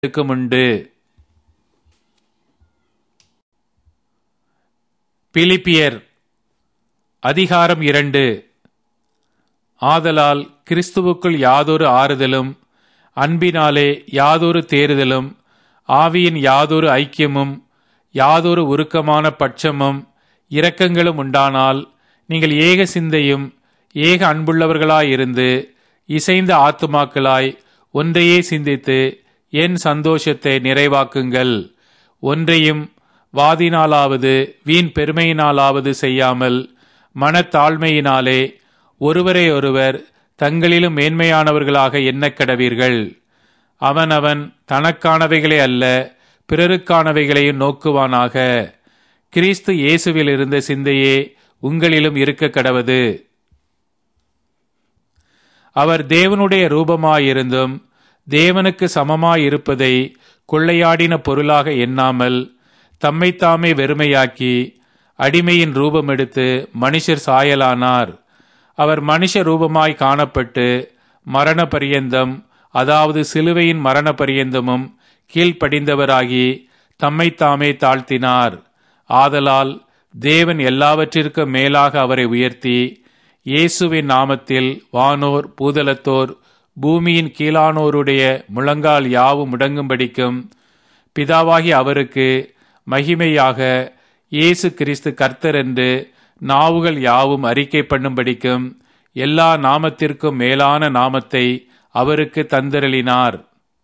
உண்டு. பிலிப்பியர் அதிகாரம் 2. ஆதலால் கிறிஸ்துவுக்குள் யாதொரு ஆறுதலும், அன்பினாலே யாதொரு தேறுதலும், ஆவியின் யாதொரு ஐக்கியமும், யாதொரு உருக்கமான பட்சமும் இரக்கங்களும் உண்டானால், நீங்கள் ஏக சிந்தையும் ஏக அன்புள்ளவர்களாயிருந்து இசைந்த ஆத்துமாக்களாய் ஒன்றையே சிந்தித்து என் சந்தோஷத்தை நிறைவாக்குங்கள். ஒன்றையும் வாதினாலாவது வீண் பெருமையினாலாவது செய்யாமல் மனத்தாழ்மையினாலே ஒருவரை ஒருவர் தங்களிலும் மேன்மையானவர்களாக எண்ணக் கடவீர்கள். அவனவன் தனக்கானவைகளே அல்ல பிறருக்கானவைகளையும் நோக்குவானாக. கிறிஸ்து இயேசுவில் இருந்த சிந்தையே உங்களிலும் இருக்க கடவது. அவர் தேவனுடைய ரூபமாயிருந்தும் தேவனுக்கு சமமாயிருப்பதை கொள்ளையாடின பொருளாக எண்ணாமல் தம்மைத்தாமே வெறுமையாக்கி அடிமையின் ரூபம் எடுத்து மனுஷர் சாயலானார். அவர் மனுஷ ரூபமாய் காணப்பட்டு மரண பரியந்தம், அதாவது சிலுவையின் மரண பரியந்தமும் கீழ்ப்படிந்தவராகி தம்மைத்தாமே தாழ்த்தினார். ஆதலால் தேவன் எல்லாவற்றிற்கும் மேலாக அவரை உயர்த்தி இயேசுவின் நாமத்தில் வானோர் பூதலத்தோர் பூமியின் கீழானோருடைய முழங்கால் யாவும் முடங்கும்படிக்கும் பிதாவாகி அவருக்கு மகிமையாக இயேசு கிறிஸ்து கர்த்தர் என்று நாவுகள் யாவும் அறிக்கை பண்ணும்படிக்கும் எல்லா நாமத்திற்கும் மேலான நாமத்தை அவருக்கு தந்தருளினார்.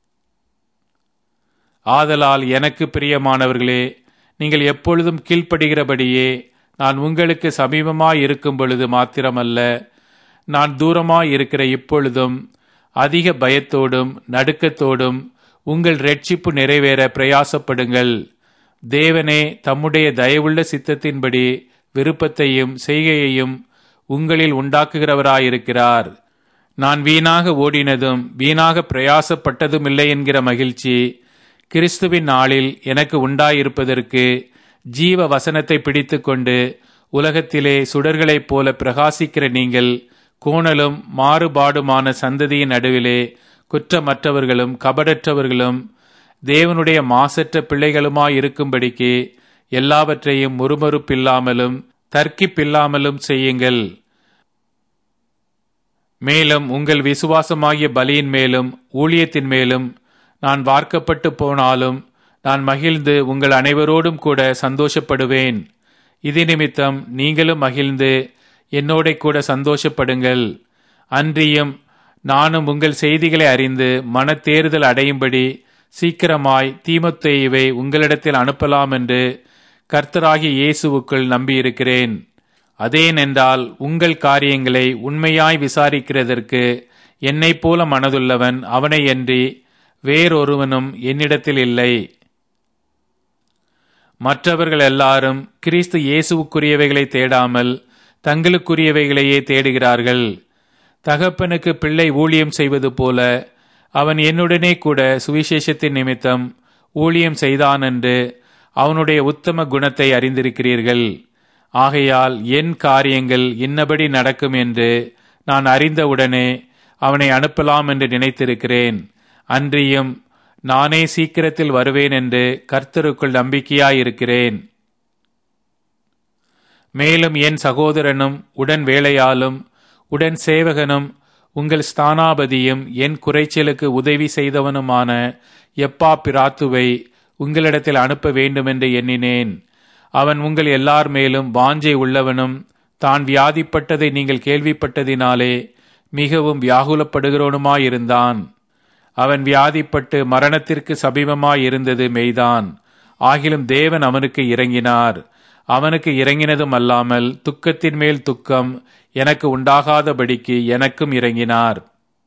ஆதலால் எனக்கு பிரியமானவர்களே, நீங்கள் எப்பொழுதும் கீழ்ப்படுகிறபடியே நான் உங்களுக்கு சமீபமாய் இருக்கும் பொழுது மாத்திரமல்ல, நான் தூரமாய் இருக்கிற இப்பொழுதும் அதிக பயத்தோடும் நடுக்கத்தோடும் உங்கள் இரட்சிப்பு நிறைவேற பிரயாசப்படுங்கள். தேவனே தம்முடைய தயவுள்ள சித்தத்தின்படி விருப்பத்தையும் செய்கையையும் உங்களில் உண்டாக்குகிறவராயிருக்கிறார். நான் வீணாக ஓடினதும் வீணாக பிரயாசப்பட்டதுமில்லை என்கிற மகிழ்ச்சி கிறிஸ்துவின் நாளில் எனக்கு உண்டாயிருப்பதற்கு ஜீவ வசனத்தை பிடித்து கொண்டு உலகத்திலே சுடர்களைப் போல பிரகாசிக்கிற நீங்கள் கோணலும் மாறுபாடுமான சந்ததியின் நடுவிலே குற்றமற்றவர்களும் கபடற்றவர்களும் தேவனுடைய மாசற்ற பிள்ளைகளுமாயிருக்கும்படிக்கு எல்லாவற்றையும் முறுமுறுப்பில்லாமலும் தர்க்கிப்பில்லாமலும் செய்யுங்கள். மேலும் உங்கள் விசுவாசமாகிய பலியின் மேலும் ஊழியத்தின் மேலும் நான் வார்க்கப்பட்டு போனாலும் நான் மகிழ்ந்து உங்கள் அனைவரோடும் கூட சந்தோஷப்படுவேன். இது நிமித்தம் நீங்களும் மகிழ்ந்து என்னோட கூட சந்தோஷப்படுங்கள். அன்றியும் நானும் உங்கள் செய்திகளை அறிந்து மனத்தேறுதல் அடையும்படி சீக்கிரமாய் தீமோத்தேயுவை உங்களிடத்தில் அனுப்பலாம் என்று கர்த்தராகிய இயேசுவுக்குள் நம்பியிருக்கிறேன். அதேனென்றால் உங்கள் காரியங்களை உண்மையாய் விசாரிக்கிறதற்கு என்னைப் போல மனதுள்ளவன் அவனையன்றி வேறொருவனும் என்னிடத்தில் இல்லை. மற்றவர்கள் எல்லாரும் கிறிஸ்து இயேசுவுக்குரியவைகளை தேடாமல் தங்களுக்குரியவைகளையே தேடுகிறார்கள். தகப்பனுக்கு பிள்ளை ஊழியம் செய்வது போல அவன் என்னுடனே கூட சுவிசேஷத்தின் நிமித்தம் ஊழியம் செய்தான் என்று அவனுடைய உத்தம குணத்தை அறிந்திருக்கிறீர்கள். ஆகையால் என் காரியங்கள் இன்னபடி நடக்கும் என்று நான் அறிந்தவுடனே அவனை அனுப்பலாம் என்று நினைத்திருக்கிறேன். அன்றியும் நானே சீக்கிரத்தில் வருவேன் என்று கர்த்தருக்குள் நம்பிக்கையாயிருக்கிறேன். மேலும் என் சகோதரனும் உடன் வேலையாலும் உடன் சேவகனும் உங்கள் ஸ்தானாபதியும் என் குறைச்சலுக்கு உதவி செய்தவனுமான எப்பாப்பிராத்துவை உங்களிடத்தில் அனுப்ப வேண்டுமென்று எண்ணினேன். அவன் உங்கள் எல்லார் மேலும் வாஞ்சை உள்ளவனும் தான் வியாதிப்பட்டதை நீங்கள் கேள்விப்பட்டதினாலே மிகவும் வியாகுலப்படுகிறவனுமாயிருந்தான். அவன் வியாதிப்பட்டு மரணத்திற்கு சமீபமாயிருந்தது மெய்தான். ஆகிலும் தேவன் அவனுக்கு இறங்கினார். அவனுக்கு இறங்கினதும் அல்லாமல் துக்கத்தின் மேல் துக்கம் எனக்கு உண்டாகாதபடிக்கு எனக்கும் இறங்கினார்.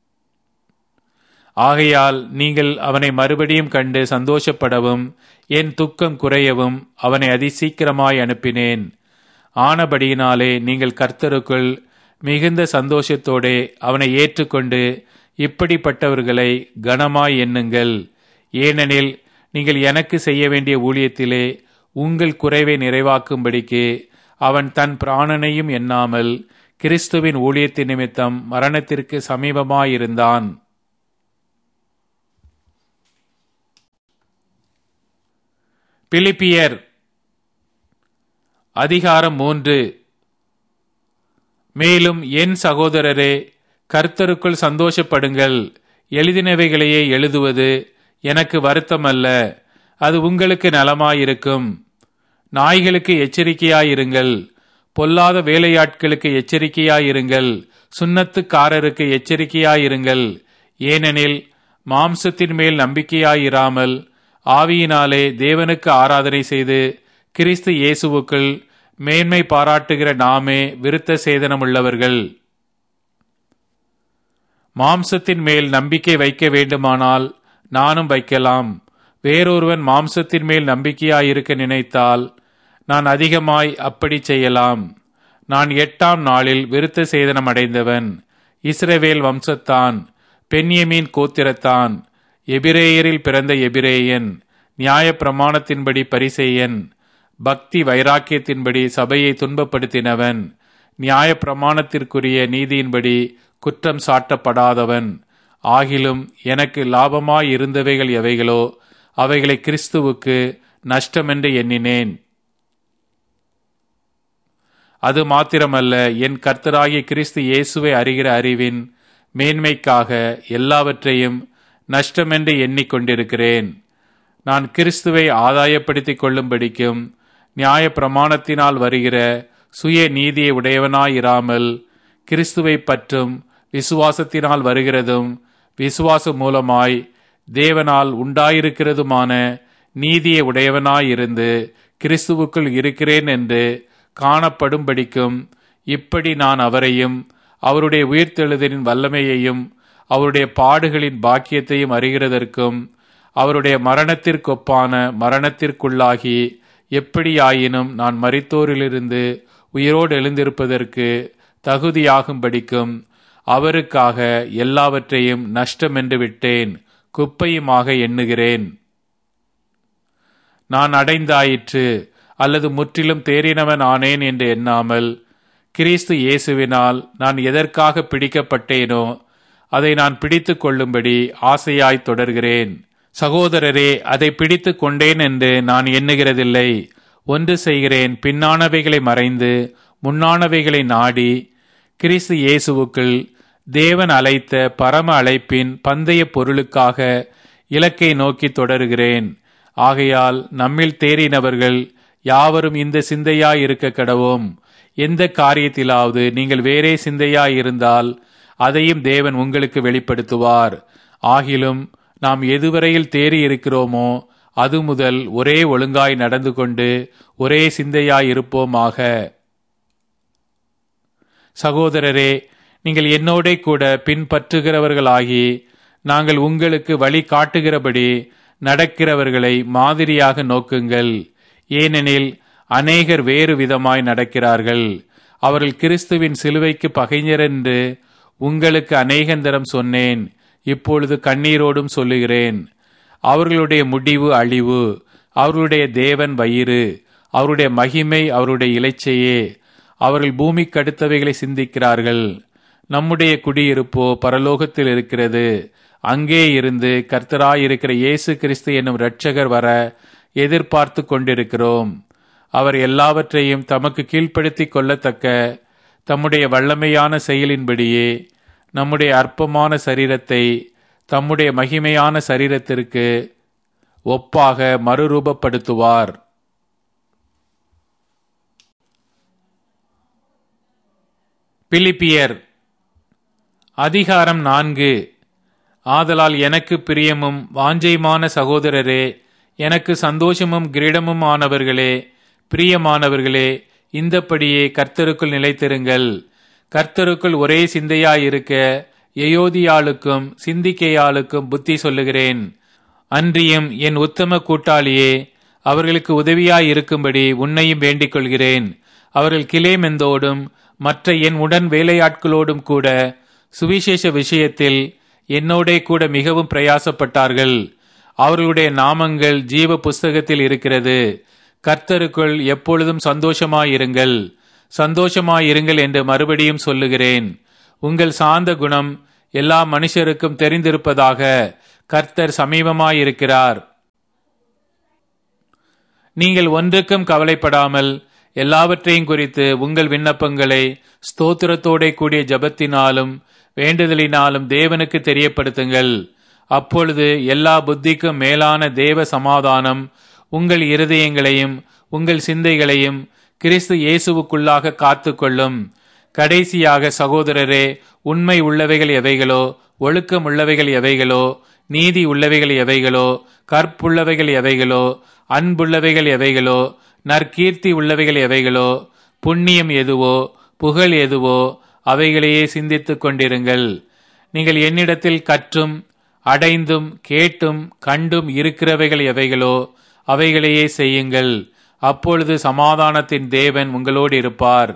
ஆகையால் நீங்கள் அவனை மறுபடியும் கண்டு சந்தோஷப்படவும் என் துக்கம் குறையவும் அவனை அதிசீக்கிரமாய் அனுப்பினேன். ஆனபடியினாலே நீங்கள் கர்த்தருக்குள் மிகுந்த சந்தோஷத்தோடே அவனை ஏற்றுக்கொண்டு இப்படிப்பட்டவர்களை கனமாய் எண்ணுங்கள். ஏனெனில் நீங்கள் எனக்கு செய்ய வேண்டிய ஊழியத்திலே உங்கள் குறைவை நிறைவாக்கும்படிக்கு அவன் தன் பிராணனையும் எண்ணாமல் கிறிஸ்துவின் ஊழியத்தின் நிமித்தம் மரணத்திற்கு சமீபமாயிருந்தான். பிலிப்பியர் அதிகாரம் 3. மேலும் என் சகோதரரே, கர்த்தருக்குள் சந்தோஷப்படுங்கள். எழுதினவைகளையே எழுதுவது எனக்கு வருத்தமல்ல, அது உங்களுக்கு நலமாயிருக்கும். நாய்களுக்கு எச்சரிக்கையாயிருங்கள், பொல்லாத வேலையாட்களுக்கு எச்சரிக்கையாயிருங்கள், சுன்னத்துக்காரருக்கு எச்சரிக்கையாயிருங்கள். ஏனெனில் மாம்சத்தின் மேல் நம்பிக்கையாயிராமல் ஆவியினாலே தேவனுக்கு ஆராதனை செய்து கிறிஸ்து இயேசுவுக்குள் மேன்மை பாராட்டுகிற நாமே விருத்த சேதனமுள்ளவர்கள். மாம்சத்தின் மேல் நம்பிக்கை வைக்க வேண்டுமானால் நானும் வைக்கலாம். வேறொருவன் மாம்சத்தின் மேல் நம்பிக்கையாயிருக்க நினைத்தால் நான் அதிகமாய் அப்படி செய்யலாம். நான் 8ஆம் நாளில் விருத்த சேதனம் அடைந்தவன். இஸ்ரவேல் வம்சத்தான், பென்யமீன் கோத்திரத்தான், எபிரேயரில் பிறந்த எபிரேயன், நியாயப்பிரமாணத்தின்படி பரிசேயன், பக்தி வைராக்கியத்தின்படி சபையை துன்பப்படுத்தினவன், நியாயப்பிரமாணத்திற்குரிய நீதியின்படி குற்றம் சாட்டப்படாதவன். ஆகிலும் எனக்கு லாபமாயிருந்தவைகள் எவைகளோ அவைகளை கிறிஸ்துவுக்கு நஷ்டமென்று எண்ணினேன். அது மாத்திரமல்ல, என் கர்த்தராகிய கிறிஸ்து இயேசுவை அறிகிற அறிவின் மேன்மைக்காக எல்லாவற்றையும் நஷ்டமென்று எண்ணிக்கொண்டிருக்கிறேன். நான் கிறிஸ்துவை ஆதாயப்படுத்திக் கொள்ளும்படிக்கும் நியாய பிரமாணத்தினால் வருகிற சுய நீதியை உடையவனாயிராமல் கிறிஸ்துவை பற்றும் விசுவாசத்தினால் வருகிறதும் விசுவாச மூலமாய் தேவனால் உண்டாயிருக்கிறதுமான நீதியை உடையவனாயிருந்து கிறிஸ்துவுக்குள் இருக்கிறேன் என்று காணப்படும்படிக்கும் இப்படி நான் அவரையும் அவருடைய உயிர்த்தெழுதலின் வல்லமையையும் அவருடைய பாடுகளின் பாக்கியத்தையும் அறிகிறதற்கும் அவருடைய மரணத்திற்கொப்பான மரணத்திற்குள்ளாகி எப்படியாயினும் நான் மரித்தோரிலிருந்து உயிரோடு எழுந்திருப்பதற்கு தகுதியாகும்படிக்கும் அவருக்காக எல்லாவற்றையும் நஷ்டமென்று விட்டேன், குப்பையுமாக எண்ணுகிறேன். நான் அடைந்தாயிற்று அல்லது முற்றிலும் தேறினவன் ஆனேன் என்று எண்ணாமல் கிறிஸ்து இயேசுவினால் நான் எதற்காக பிடிக்கப்பட்டேனோ அதை நான் பிடித்து கொள்ளும்படி ஆசையாய் தொடர்கிறேன். சகோதரரே, அதை பிடித்து கொண்டேன் என்று நான் எண்ணுகிறதில்லை. ஒன்று செய்கிறேன், பின்னானவைகளை மறைந்து முன்னானவைகளை நாடி கிறிஸ்து இயேசுவுக்குள் தேவன் அழைத்த பரம அழைப்பின் பந்தய பொருளுக்காக இலக்கை நோக்கி தொடருகிறேன். ஆகையால் நம்மில் தேறினவர்கள் யாவரும் இந்த சிந்தையாயிருக்க கடவோம். எந்த காரியத்திலாவது நீங்கள் வேறே சிந்தையாயிருந்தால் அதையும் தேவன் உங்களுக்கு வெளிப்படுத்துவார். ஆகிலும் நாம் எதுவரையில் தேறி இருக்கிறோமோ அது முதல் ஒரே ஒழுங்காய் நடந்து கொண்டு ஒரே சிந்தையாயிருப்போமாக. சகோதரரே, நீங்கள் என்னோடே கூட பின்பற்றுகிறவர்களாகி நாங்கள் உங்களுக்கு வழி காட்டுகிறபடி நடக்கிறவர்களை மாதிரியாக நோக்குங்கள். ஏனெனில் அநேகர் வேறு விதமாய் நடக்கிறார்கள். அவர்கள் கிறிஸ்துவின் சிலுவைக்கு பகைஞர் என்று உங்களுக்கு அநேகந்தரம் சொன்னேன், இப்பொழுது கண்ணீரோடும் சொல்லுகிறேன். அவர்களுடைய முடிவு அழிவு, அவர்களுடைய தேவன் வயிறு, அவருடைய மகிமை அவருடைய இலைச்சையே. அவர்கள் பூமிக்கு அடுத்தவைகளை சிந்திக்கிறார்கள். நம்முடைய குடியிருப்போ பரலோகத்தில் இருக்கிறது. அங்கே இருந்து கர்த்தராயிருக்கிற இயேசு கிறிஸ்து என்னும் இரட்சகர் வர எதிர்பார்த்து கொண்டிருக்கிறோம். அவர் எல்லாவற்றையும் தமக்கு கீழ்ப்படுத்தி கொள்ளத்தக்க தம்முடைய வல்லமையான செயலின்படியே நம்முடைய அற்பமான சரீரத்தை தம்முடைய மகிமையான சரீரத்திற்கு ஒப்பாக மறுரூபப்படுத்துவார். பிலிப்பியர் அதிகாரம் 4. ஆதலால் எனக்கு பிரியமும் வாஞ்சையுமான சகோதரரே, எனக்கு சந்தோஷமும் கிரீடமும் ஆனவர்களே, பிரியமானவர்களே, இந்தப்படியே கர்த்தருக்குள் நிலைத்திருங்கள். கர்த்தருக்குள் ஒரே சிந்தையாயிருக்க எயோதியாளுக்கும் சிந்திக்கேயாளுக்கும் புத்தி சொல்லுகிறேன். அன்றியும் என் உத்தம கூட்டாளியே, அவர்களுக்கு உதவியாயிருக்கும்படி உன்னையும் வேண்டிக் கொள்கிறேன். அவர்கள் கிலேமெந்தோடும் மற்ற என் உடன் வேலையாட்களோடும் கூட சுவிசேஷ விஷயத்தில் என்னோடே கூட மிகவும் பிரயாசப்பட்டார்கள். அவர்களுடைய நாமங்கள் ஜீவ புஸ்தகத்தில் இருக்கிறது. கர்த்தருக்குள் எப்பொழுதும் சந்தோஷமாயிருங்கள், சந்தோஷமாயிருங்கள் என்று மறுபடியும் சொல்லுகிறேன். உங்கள் சாந்த குணம் எல்லா மனுஷருக்கும் தெரிந்திருப்பதாக. கர்த்தர் சமீபமாயிருக்கிறார். நீங்கள் ஒன்றுக்கும் கவலைப்படாமல் எல்லாவற்றையும் குறித்து உங்கள் விண்ணப்பங்களை ஸ்தோத்திரத்தோட கூடிய ஜபத்தினாலும் வேண்டுதலினாலும் தேவனுக்கு தெரியப்படுத்துங்கள். அப்பொழுது எல்லா புத்திக்கும் மேலான தேவ சமாதானம் உங்கள் இருதயங்களையும் உங்கள் சிந்தைகளையும் கிறிஸ்து இயேசுவுக்குள்ளாக காத்துக்கொள்ளும். கடைசியாக சகோதரரே, உண்மை உள்ளவைகள் எவைகளோ, ஒழுக்கம் உள்ளவைகள் எவைகளோ, நீதி உள்ளவைகள் எவைகளோ, கற்புள்ளவைகள் எவைகளோ, அன்புள்ளவைகள் எவைகளோ, நற்கீர்த்தி உள்ளவைகள் எவைகளோ, புண்ணியம் எதுவோ, புகழ் எதுவோ, அவைகளையே சிந்தித்துக் கொண்டிருங்கள். நீங்கள் என்னிடத்தில் கற்றும் அடைந்தும் கேட்டும் கண்டும் இருக்கிறவைகள் எவைகளோ அவைகளையே செய்யுங்கள். அப்பொழுது சமாதானத்தின் தேவன் உங்களோடு இருப்பார்.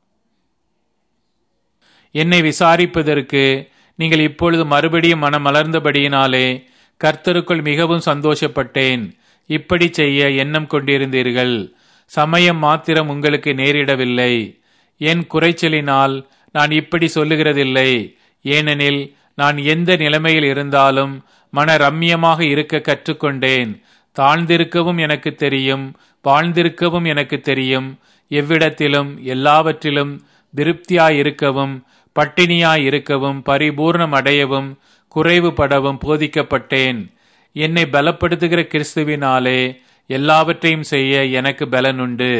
என்னை விசாரிப்பதற்கு நீங்கள் இப்பொழுது மறுபடியும் மனம் மலர்ந்தபடியினாலே கர்த்தருக்குள் மிகவும் சந்தோஷப்பட்டேன். இப்படி செய்ய எண்ணம் கொண்டிருந்தீர்கள். சமயம் மாத்திரம் உங்களுக்கு நேரிடவில்லை. என் குறைச்சலினால் நான் இப்படி சொல்லுகிறதில்லை. ஏனெனில் நான் எந்த நிலைமையில் இருந்தாலும் மன ரம்மியமாக இருக்க கற்றுக்கொண்டேன். தாழ்ந்திருக்கவும் எனக்கு தெரியும், வாழ்ந்திருக்கவும் எனக்கு தெரியும். எவ்விடத்திலும் எல்லாவற்றிலும் திருப்தியாயிருக்கவும் பட்டினியாயிருக்கவும் பரிபூர்ணம் அடையவும் குறைவுபடவும் போதிக்கப்பட்டேன். என்னை பலப்படுத்துகிற கிறிஸ்துவினாலே எல்லாவற்றையும் செய்ய எனக்கு பலனுண்டு.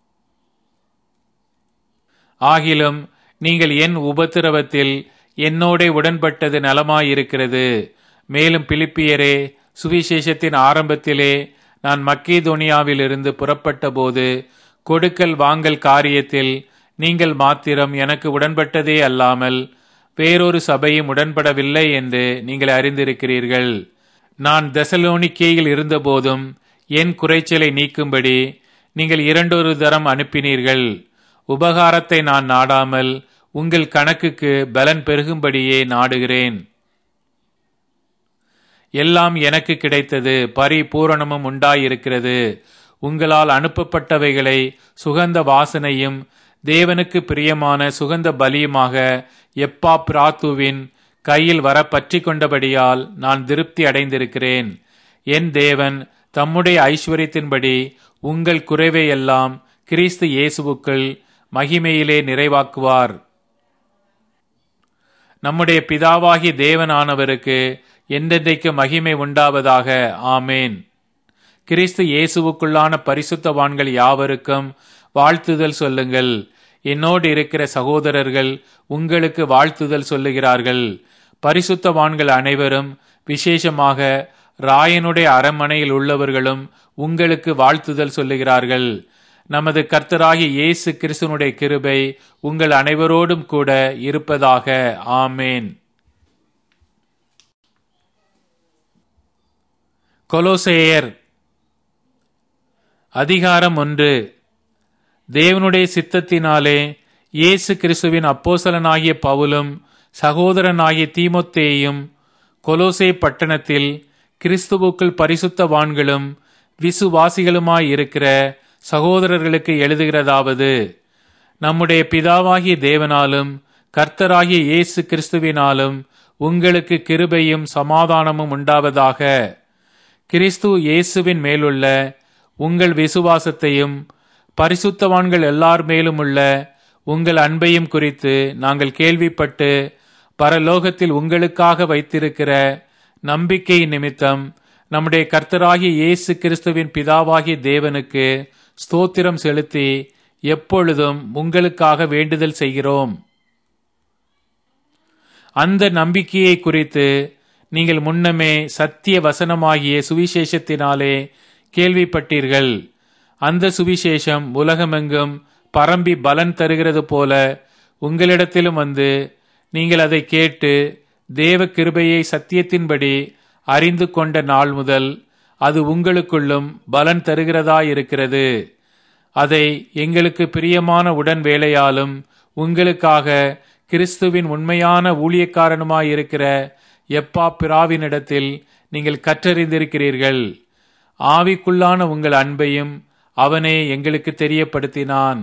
ஆகிலும் நீங்கள் என் உபத்திரவத்தில் என்னோட உடன்பட்டது நலமாயிருக்கிறது. மேலும் பிலிப்பியரே, சுவிசேஷத்தின் ஆரம்பத்திலே நான் மக்கேதோனியாவிலிருந்து புறப்பட்ட போது கொடுக்கல் வாங்கல் காரியத்தில் நீங்கள் மாத்திரம் எனக்கு உடன்பட்டதே அல்லாமல் வேறொரு சபையும் உடன்படவில்லை என்று நீங்கள் அறிந்திருக்கிறீர்கள். நான் தெசலோனிக்கேயில் இருந்தபோதும் என் குறைச்சலை நீக்கும்படி நீங்கள் 2 தரம் அனுப்பினீர்கள். உபகாரத்தை நான் நாடாமல் உங்கள் கணக்குக்கு பலன் பெருகும்படியே நாடுகிறேன். எல்லாம் எனக்கு கிடைத்தது, பரிபூரணமும் உண்டாயிருக்கிறது. உங்களால் அனுப்பப்பட்டவைகளை சுகந்த வாசனையும் தேவனுக்கு பிரியமான சுகந்த பலியுமாக எப்பாப்ராத்துவின் கையில் வர பற்றி கொண்டபடியால் நான் திருப்தி அடைந்திருக்கிறேன். என் தேவன் தம்முடைய ஐஸ்வர்யத்தின்படி உங்கள் குறைவை எல்லாம் கிறிஸ்து இயேசுவுக்குள் மகிமையிலே நிறைவாக்குவார். நம்முடைய பிதாவாகிய தேவனானவருக்கு என்றென்றைக்கு மகிமை உண்டாவதாக. ஆமேன். கிறிஸ்து இயேசுவுக்குள்ளான பரிசுத்தவான்கள் யாவருக்கும் வாழ்த்துதல் சொல்லுங்கள். என்னோடு இருக்கிற சகோதரர்கள் உங்களுக்கு வாழ்த்துதல் சொல்லுகிறார்கள். பரிசுத்தவான்கள் அனைவரும், விசேஷமாக ராயனுடைய அரண்மனையில் உள்ளவர்களும் உங்களுக்கு வாழ்த்துதல் சொல்லுகிறார்கள். நமது கர்த்தராகிய இயேசு கிறிஸ்துவினுடைய கிருபை உங்கள் அனைவரோடும் கூட இருப்பதாக. ஆமேன். கொலோசேயர் அதிகாரம் 1. தேவனுடைய சித்தத்தினாலே இயேசு கிறிஸ்துவின் அப்போஸ்தலனாகிய பவுலும் சகோதரனாகிய தீமோத்தேயும் கொலோசே பட்டணத்தில் கிறிஸ்துவுக்குள் பரிசுத்தவான்களும் விசுவாசிகளுமாயிருக்கிற சகோதரர்களுக்கு எழுதுகிறதாவது: நம்முடைய பிதாவாகிய தேவனாலும் கர்த்தராகிய இயேசு கிறிஸ்துவினாலும் உங்களுக்கு கிருபையும் சமாதானமும் உண்டாவதாக. கிறிஸ்து இயேசுவின் மேலுள்ள உங்கள் விசுவாசத்தையும் பரிசுத்தவான்கள் எல்லார் மேலும் உள்ள உங்கள் அன்பையும் குறித்து நாங்கள் கேள்விப்பட்டு பரலோகத்தில் உங்களுக்காக வைத்திருக்கிற நம்பிக்கை நிமித்தம் நம்முடைய கர்த்தராகிய இயேசு கிறிஸ்துவின் பிதாவாகிய தேவனுக்கு ஸ்தோத்திரம் செலுத்தி எப்பொழுதும் உங்களுக்காக வேண்டுதல் செய்கிறோம். அந்த நம்பிக்கையை குறித்து நீங்கள் முன்னமே சத்திய வசனமாகிய சுவிசேஷத்தினாலே கேள்விப்பட்டீர்கள். அந்த சுவிசேஷம் உலகமெங்கும் பரம்பி பலன் தருகிறது போல உங்களிடத்திலும் வந்து நீங்கள் அதை கேட்டு தேவ கிருபையை சத்தியத்தின்படி அறிந்து கொண்ட நாள் முதல் அது உங்களுக்குள்ளும் பலன் தருகிறதாயிருக்கிறது. அதை எங்களுக்கு பிரியமான உடன் வேலையாலும் உங்களுக்காக கிறிஸ்துவின் உண்மையான ஊழியக்காரனுமாயிருக்கிற எப்பாப்பிராவினிடத்தில் நீங்கள் கற்றறிந்திருக்கிறீர்கள். ஆவிக்குள்ளான உங்கள் அன்பையும் அவனே எங்களுக்கு தெரியப்படுத்தினான்.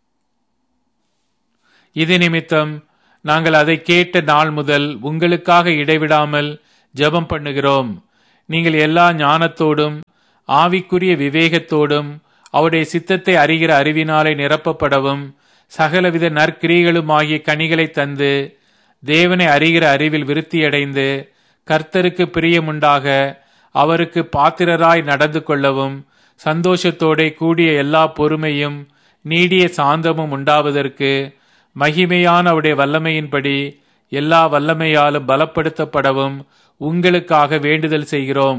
இது நிமித்தம் நாங்கள் அதை கேட்ட நாள் முதல் உங்களுக்காக இடைவிடாமல் ஜெபம் பண்ணுகிறோம். நீங்கள் எல்லா ஞானத்தோடும் ஆவிக்குரிய விவேகத்தோடும் அவருடைய சித்தத்தை அறிகிற அறிவினாலே நிரப்பப்படவும் சகலவித நற்கிரியைகளுமாகிய கனிகளை தந்து தேவனை அறிகிற அறிவில் விருத்தியடைந்து கர்த்தருக்கு பிரியமுண்டாக அவருக்கு பாத்திரராய் நடந்து கொள்ளவும் சந்தோஷத்தோടെ கூடிய எல்லா பொறுமையும் நீடிய சாந்தமும் உண்டாவதற்கு மகிமையான அவருடைய வல்லமையின்படி எல்லா வல்லமையாலும் பலப்படுத்தப்படவும் உங்களுக்காக வேண்டுதல் செய்கிறோம்.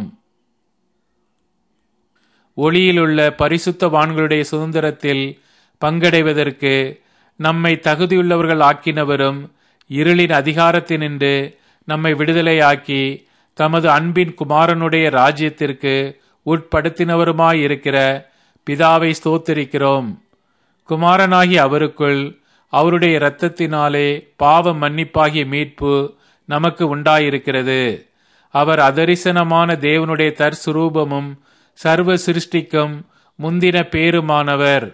ஒளியிலுள்ள பரிசுத்தவான்களுடைய சுதந்திரத்தில் பங்கடைவதற்கு நம்மை தகுதியுள்ளவர்கள் ஆக்கினவரும் இருளின் அதிகாரத்தினின்று நம்மை விடுதலையாக்கி தமது அன்பின் குமாரனுடைய ராஜ்யத்திற்கு உட்படுத்தினவருமாயிருக்கிற பிதாவை ஸ்தோத்திரிக்கிறோம். குமாரனாகி அவருக்குள் அவருடைய இரத்தத்தினாலே பாவ மன்னிப்பாகிய மீட்பு நமக்கு உண்டாயிருக்கிறது. அவர் அதரிசனமான தேவனுடைய தற்சுரூபமும் சர்வ சிருஷ்டிக்கும் முந்தின பேருமானவர்.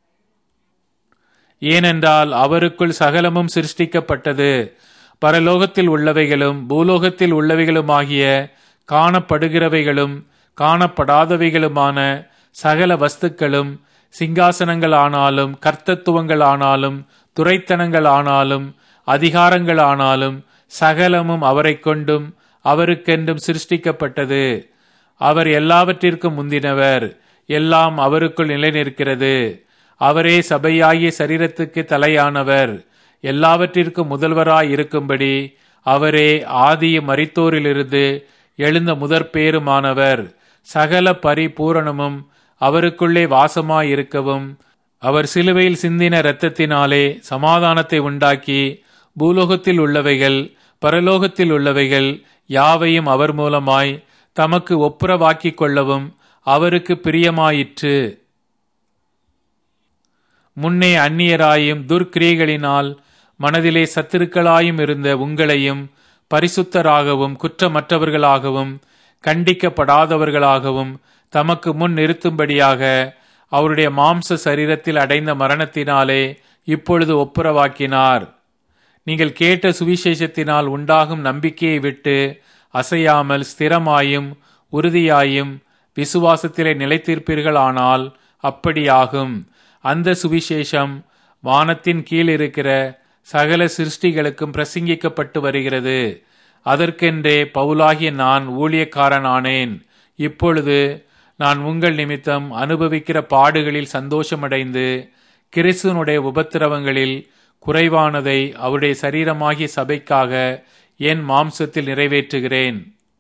ஏனென்றால் அவருக்குள் சகலமும் சிருஷ்டிக்கப்பட்டது, பரலோகத்தில் உள்ளவைகளும் பூலோகத்தில் உள்ளவைகளுமாகிய காணப்படுகிறவைகளும் காணப்படாதவைகளுமான சகல வஸ்துக்களும், சிங்காசனங்கள் ஆனாலும் கர்த்தத்துவங்கள் ஆனாலும் துரைத்தனங்கள் ஆனாலும் அதிகாரங்கள் ஆனாலும் சகலமும் அவரை கொண்டும் அவருக்கென்றும் சிருஷ்டிக்கப்பட்டது. அவர் எல்லாவற்றிற்கும் முந்தினவர், எல்லாம் அவருக்குள் நிலைநிற்கிறது. அவரே சபையாகிய சரீரத்துக்கு தலையானவர், எல்லாவற்றிற்கும் முதல்வராய் இருக்கும்படி அவரே ஆதியும் மரித்தோரிலிருந்து எழுந்த முதற்பேருமானவர். சகல பரிபூரணமும் அவருக்குள்ளே வாசமாயிருக்கவும் அவர் சிலுவையில் சிந்தின இரத்தத்தினாலே சமாதானத்தை உண்டாக்கி பூலோகத்தில் உள்ளவைகள் பரலோகத்தில் உள்ளவைகள் யாவையும் அவர் மூலமாய் தமக்கு ஒப்புரவாக்கிக் கொள்ளவும் அவருக்கு பிரியமாயிற்று. முன்னே அந்நியராயும் துர்க்கிரியைகளினால் மனதிலே சத்துருக்களாயும் இருந்த உங்களையும் பரிசுத்தராகவும் குற்றமற்றவர்களாகவும் கண்டிக்கப்படாதவர்களாகவும் தமக்கு முன் நிறுத்தும்படியாக அவருடைய மாம்ச சரீரத்தில் அடைந்த மரணத்தினாலே இப்பொழுது ஒப்புரவாக்கினார். நீங்கள் கேட்ட சுவிசேஷத்தினால் உண்டாகும் நம்பிக்கையை விட்டு அசையாமல் ஸ்திரமாயும் உறுதியாயும் விசுவாசத்திலே நிலைத்திருப்பீர்களானால் அப்படியாகும். அந்த சுவிசேஷம் வானத்தின் கீழ் இருக்கிற சகல சிருஷ்டிகளுக்கும் பிரசங்கிக்கப்பட்டு வருகிறது. அதற்கென்றே பவுலாகிய நான் ஊழியக்காரனானேன். இப்பொழுது நான் உங்கள் நிமித்தம் அனுபவிக்கிற பாடுகளில் சந்தோஷமடைந்து கிறிஸ்துவனுடைய உபத்திரவங்களில் குறைவானதை அவருடைய சரீரமாகிய சபைக்காக என் மாம்சத்தில் நிறைவேற்றுகிறேன்.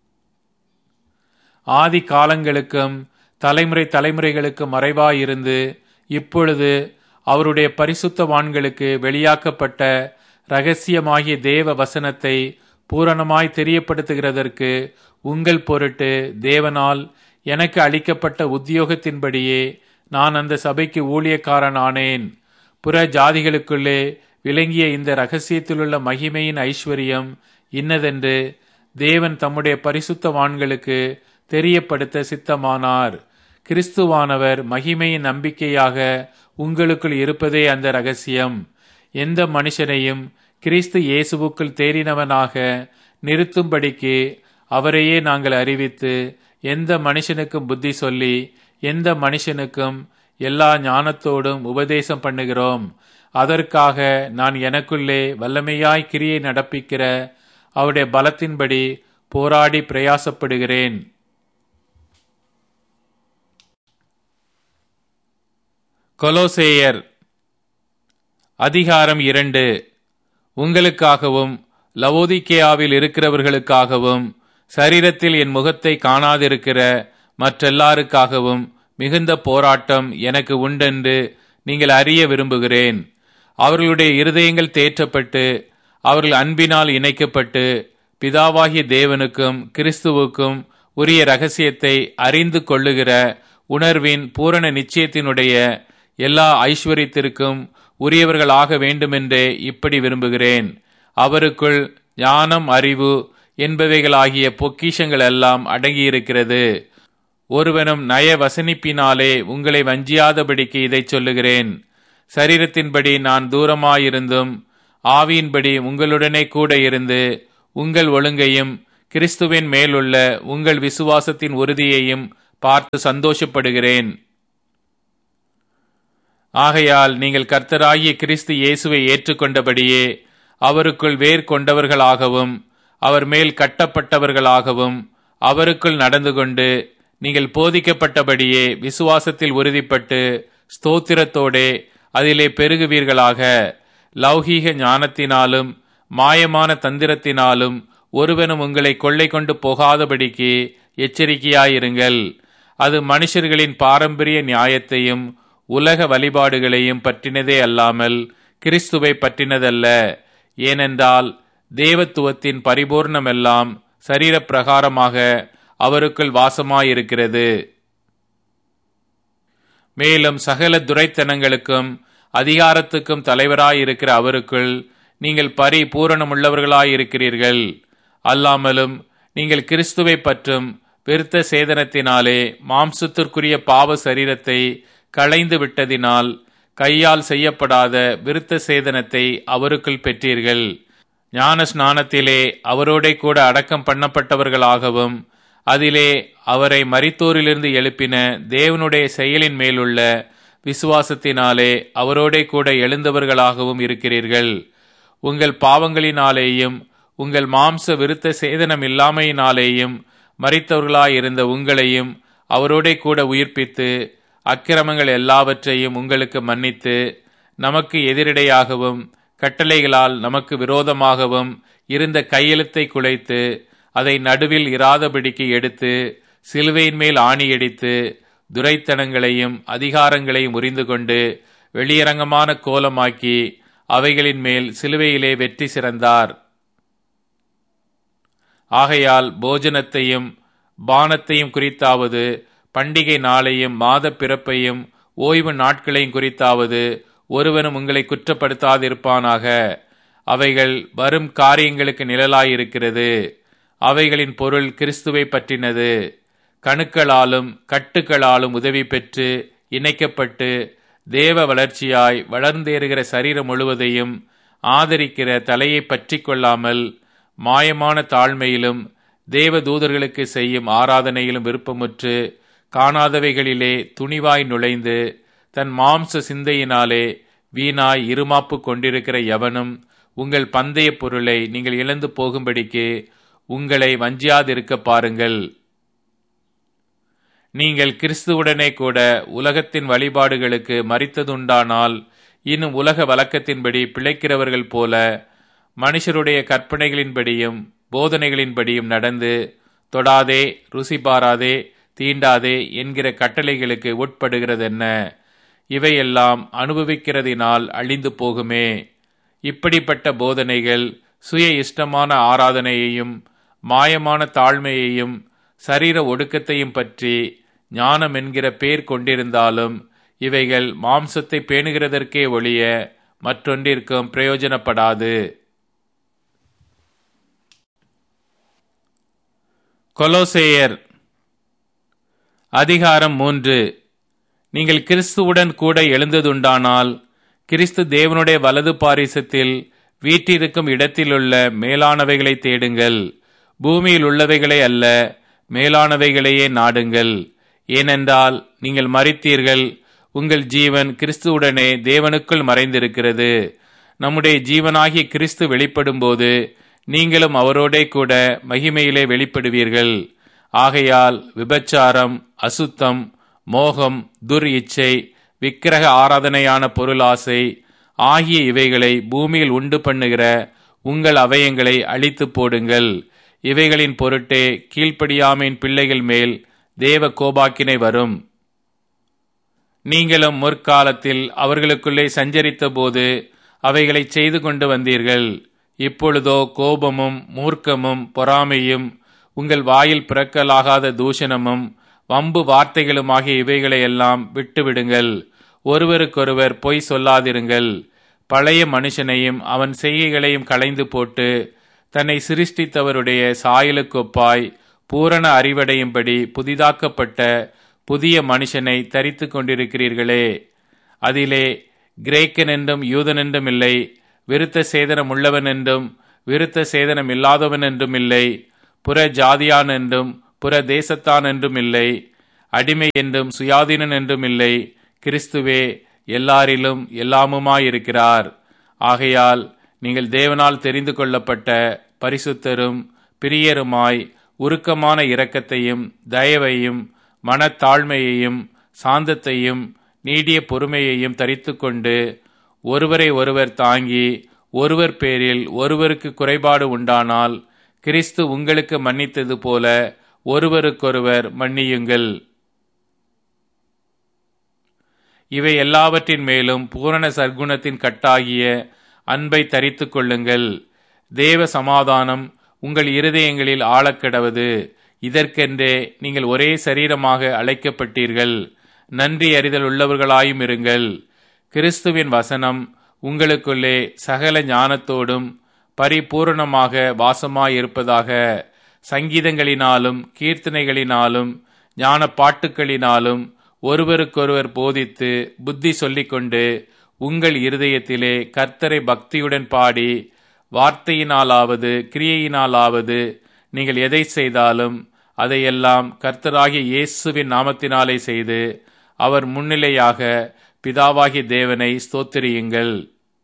ஆதி காலங்களுக்கும் தலைமுறை தலைமுறைகளுக்கும் மறைவாயிருந்து இப்பொழுது அவருடைய பரிசுத்தவான்களுக்கு வெளியாக்கப்பட்ட இரகசியமாகிய தேவ வசனத்தை பூரணமாய் தெரியப்படுத்துகிறதற்கு உங்கள் பொருட்டு தேவனால் எனக்கு அளிக்கப்பட்ட உத்தியோகத்தின்படியே நான் அந்த சபைக்கு ஊழியக்காரனானேன். புற ஜாதிகளுக்குள்ளே விளங்கிய இந்த இரகசியத்திலுள்ள மகிமையின் ஐஸ்வர்யம் இன்னதென்று தேவன் தம்முடைய பரிசுத்தவான்களுக்கு தெரியப்படுத்த சித்தமானார். கிறிஸ்துவானவர் மகிமையின் நம்பிக்கையாக உங்களுக்குள் இருப்பதே அந்த இரகசியம். எந்த மனுஷனையும் கிறிஸ்து இயேசுவுக்குள் தேறினவனாக நிறுத்தும்படிக்கு அவரையே நாங்கள் அறிவித்து எந்த மனுஷனுக்கும் புத்தி சொல்லி எந்த மனுஷனுக்கும் எல்லா ஞானத்தோடும் உபதேசம் பண்ணுகிறோம். அதற்காக நான் எனக்குள்ளே வல்லமையாய் கிரியை நடப்பிக்கிற அவருடைய பலத்தின்படி போராடி பிரயாசப்படுகிறேன். கொலோசேயர் அதிகாரம் 2. உங்களுக்காகவும் லவோதிக்கேயாவில் இருக்கிறவர்களுக்காகவும் சரீரத்தில் என் முகத்தை காணாதிருக்கிற மற்றெல்லாருக்காகவும் மிகுந்த போராட்டம் எனக்கு உண்டென்று நீங்கள் அறிய விரும்புகிறேன். அவர்களுடைய இருதயங்கள் தேற்றப்பட்டு அவர்கள் அன்பினால் இணைக்கப்பட்டு பிதாவாகிய தேவனுக்கும் கிறிஸ்துவுக்கும் உரிய இரகசியத்தை அறிந்து கொள்ளுகிற உணர்வின் பூரண நிச்சயத்தினுடைய எல்லா ஐஸ்வர்யத்திற்கும் உரியவர்களாக வேண்டுமென்றே இப்படி விரும்புகிறேன். அவருக்குள் ஞானம் அறிவு என்பவைகளாகிய பொக்கிஷங்கள் எல்லாம் அடங்கியிருக்கிறது. ஒருவனும் நய வசனிப்பினாலே உங்களை வஞ்சியாதபடிக்கு இதை சொல்லுகிறேன். சரீரத்தின்படி நான் தூரமாயிருந்தும் ஆவியின்படி உங்களுடனே கூட இருந்து உங்கள் ஒழுங்கையும் கிறிஸ்துவின் மேலுள்ள உங்கள் விசுவாசத்தின் உறுதியையும் பார்த்து சந்தோஷப்படுகிறேன். ஆகையால் நீங்கள் கர்த்தராகிய கிறிஸ்து இயேசுவை ஏற்றுக்கொண்டபடியே அவருக்குள் வேர் கொண்டவர்களாகவும் அவர் மேல் கட்டப்பட்டவர்களாகவும் அவருக்குள் நடந்து கொண்டு நீங்கள் போதிக்கப்பட்டபடியே விசுவாசத்தில் உறுதிப்பட்டு ஸ்தோத்திரத்தோடே அதிலே பெருகுவீர்களாக. லௌகீக ஞானத்தினாலும் மாயமான தந்திரத்தினாலும் ஒருவனும் உங்களை கொள்ளை கொண்டு போகாதபடிக்கு எச்சரிக்கையாயிருங்கள். அது மனுஷர்களின் பாரம்பரிய நியாயத்தையும் உலக வழிபாடுகளையும் பற்றினதே அல்லாமல் கிறிஸ்துவை பற்றினதல்ல. ஏனென்றால் தேவத்துவத்தின் பரிபூர்ணமெல்லாம் சரீரப்பிரகாரமாக அவருக்குள் வாசமாயிருக்கிறது. மேலும் சகல துரைத்தனங்களுக்கும் அதிகாரத்துக்கும் தலைவராயிருக்கிற அவருக்குள் நீங்கள் பரிபூரணமுள்ளவர்களாயிருக்கிறீர்கள். அல்லாமலும் நீங்கள் கிறிஸ்துவை பற்றும் விருத்த சேதனத்தினாலே மாம்சத்திற்குரிய பாவ சரீரத்தை களைந்து விட்டதினால் கையால் செய்யப்படாத விருத்த சேதனத்தை அவருக்குள் பெற்றீர்கள். ஞான ஸ்நானத்திலே அவரோடே கூட அடக்கம் பண்ணப்பட்டவர்களாகவும் அதிலே அவரை மரித்தோரிலிருந்து எழுப்பின தேவனுடைய செயலின் மேலுள்ள விசுவாசத்தினாலே அவரோடே கூட எழுந்தவர்களாகவும் இருக்கிறீர்கள். உங்கள் பாவங்களினாலேயும் உங்கள் மாம்ச விருத்த சேதனம் இல்லாமையினாலேயும் மரித்தவர்களாயிருந்த உங்களையும் அவரோடே கூட உயிர்ப்பித்து அக்கிரமங்கள் எல்லாவற்றையும் உங்களுக்கு மன்னித்து நமக்கு எதிரிடையாகவும் கட்டளைகளால் நமக்கு விரோதமாகவும் இருந்த கையெழுத்தை குலைத்து அதை நடுவில் இராதபடிக்கு எடுத்து சிலுவையின் மேல் ஆணியடித்து துரைத்தனங்களையும் அதிகாரங்களையும் முறிந்து கொண்டு வெளியரங்கமான கோலமாக்கி அவைகளின் மேல் சிலுவையிலே வெற்றி சிறந்தார். ஆகையால் போஜனத்தையும் பானத்தையும் குறித்தாவது பண்டிகை நாளையும் மாத பிறப்பையும் ஓய்வு நாட்களையும் குறித்தாவது ஒருவனும் உங்களை குற்றப்படுத்தாதிருப்பானாக. அவைகள் வரும் காரியங்களுக்கு நிழலாயிருக்கிறது. அவைகளின் பொருள் கிறிஸ்துவை பற்றினது. கணுக்களாலும் கட்டுக்களாலும் உதவி பெற்று இணைக்கப்பட்டு தேவ வளர்ச்சியாய் வளர்ந்தேறுகிற சரீரம் முழுவதையும் ஆதரிக்கிற தலையை பற்றி கொள்ளாமல் மாயமான தாழ்மையிலும் தேவ தூதர்களுக்கு செய்யும் ஆராதனையிலும் விருப்பமுற்று காணாதவைகளிலே துணிவாய் நுழைந்து தன் மாம்ச சிந்தையினாலே வீணாய் இருமாப்பு கொண்டிருக்கிற எவனும் உங்கள் பந்தய பொருளை நீங்கள் இழந்து போகும்படிக்கு உங்களை வஞ்சியாதிருக்க பாருங்கள். நீங்கள் கிறிஸ்துவுடனே கூட உலகத்தின் வழிபாடுகளுக்கு மரித்ததுண்டானால் இன்னும் உலக வழக்கத்தின்படி பிழைக்கிறவர்கள் போல மனுஷருடைய கற்பனைகளின்படியும் போதனைகளின்படியும் நடந்து தொடாதே, ருசி பாராதே, தீண்டாதே என்கிற கட்டளைகளுக்கு உட்படுகிறதென்ன? இவையெல்லாம் அனுபவிக்கிறதினால் அழிந்து போகுமே. இப்படிப்பட்ட போதனைகள் சுய இஷ்டமான ஆராதனையையும் மாயமான தாழ்மையையும் சரீர ஒடுக்கத்தையும் பற்றி ஞானம் என்கிற பேர் கொண்டிருந்தாலும் இவைகள் மாம்சத்தை பேணுகிறதற்கே ஒழிய மற்றொன்றிற்கும் பிரயோஜனப்படாது. கொலோசேயர் அதிகாரம் 3. நீங்கள் கிறிஸ்துவுடன் கூட எழுந்ததுண்டானால் கிறிஸ்து தேவனுடைய வலது பாரிசத்தில் வீற்றிருக்கும் இடத்திலுள்ள மேலானவைகளை தேடுங்கள். பூமியில் உள்ளவைகளை அல்ல, மேலானவைகளையே நாடுங்கள். ஏனென்றால் நீங்கள் மரித்தீர்கள், உங்கள் ஜீவன் கிறிஸ்துவுடனே தேவனுக்குள் மறைந்திருக்கிறது. நம்முடைய ஜீவனாகிய கிறிஸ்து வெளிப்படும்போது நீங்களும் அவரோடே கூட மகிமையிலே வெளிப்படுவீர்கள். ஆகையால் விபச்சாரம், அசுத்தம், மோகம், துர் இச்சை, விக்கிரக ஆராதனையான பொருளாசை ஆகிய இவைகளை பூமியில் உண்டு பண்ணுகிற உங்கள் அவயங்களை அழித்து போடுங்கள். இவைகளின் பொருட்டே கீழ்ப்படியாமையின் பிள்ளைகள் மேல் தேவ கோபாக்கினை வரும். நீங்களும் முற்காலத்தில் அவர்களுக்குள்ளே சஞ்சரித்த போது அவைகளை செய்து கொண்டு வந்தீர்கள். இப்பொழுதோ கோபமும் மூர்க்கமும் பொறாமையும் உங்கள் வாயில் பிறக்கலாகாத தூஷணமும் வம்பு வார்த்தைகளுமாகிய இவைகளையெல்லாம் விட்டுவிடுங்கள். ஒருவருக்கொருவர் பொய் சொல்லாதிருங்கள். பழைய மனுஷனையும் அவன் செய்கைகளையும் களைந்து போட்டு தன்னை சிருஷ்டித்தவருடைய சாயலுக்கொப்பாய் பூரண அறிவடையும்படி புதிதாக்கப்பட்ட புதிய மனுஷனை தரித்து கொண்டிருக்கிறீர்களே. அதிலே கிரேக்கன் என்றும் யூதன் என்றும் இல்லை, விருத்த சேதனம் உள்ளவன் என்றும் விருத்த சேதனம் இல்லாதவன் என்றும் இல்லை, புற ஜாதியான் என்றும் புற தேசத்தான் என்றும் இல்லை. அடிமை என்றும் சுயாதீனன் என்றும் இல்லை, கிறிஸ்துவே எல்லாரிலும் எல்லாமுமாயிருக்கிறார். ஆகையால் நீங்கள் தேவனால் தெரிந்து கொள்ளப்பட்ட பரிசுத்தரும் பிரியருமாய் உருக்கமான இரக்கத்தையும் தயவையும் மனத்தாழ்மையையும் சாந்தத்தையும் நீடிய பொறுமையையும் தரித்துக்கொண்டு ஒருவரை ஒருவர் தாங்கி ஒருவர் பேரில் ஒருவருக்கு குறைபாடு உண்டானால் கிறிஸ்து உங்களுக்கு மன்னித்தது போல ஒருவருக்கொருவர் மன்னியுங்கள். இவை எல்லாவற்றின் மேலும் பூரண சற்குணத்தின் கட்டாகிய அன்பை தரித்து கொள்ளுங்கள். தேவ சமாதானம் உங்கள் இருதயங்களில் ஆழக்கடவது. இதற்கென்றே நீங்கள் ஒரே சரீரமாக அழைக்கப்பட்டீர்கள். நன்றி அறிதல் உள்ளவர்களாயும் இருங்கள். கிறிஸ்துவின் வசனம் உங்களுக்குள்ளே சகல ஞானத்தோடும் பரிபூரணமாக வாசமாயிருப்பதாக. சங்கீதங்களினாலும் கீர்த்தனைகளினாலும் ஞான பாட்டுக்களினாலும் ஒருவருக்கொருவர் போதித்து புத்தி சொல்லிக்கொண்டு உங்கள் இருதயத்திலே கர்த்தரை பக்தியுடன் பாடி வார்த்தையினாலாவது கிரியையினாலாவது நீங்கள் எதை செய்தாலும் அதையெல்லாம் கர்த்தராகிய இயேசுவின் நாமத்தினாலே செய்து அவர் முன்னிலையாக பிதாவாகிய தேவனை ஸ்தோத்திரியுங்கள்.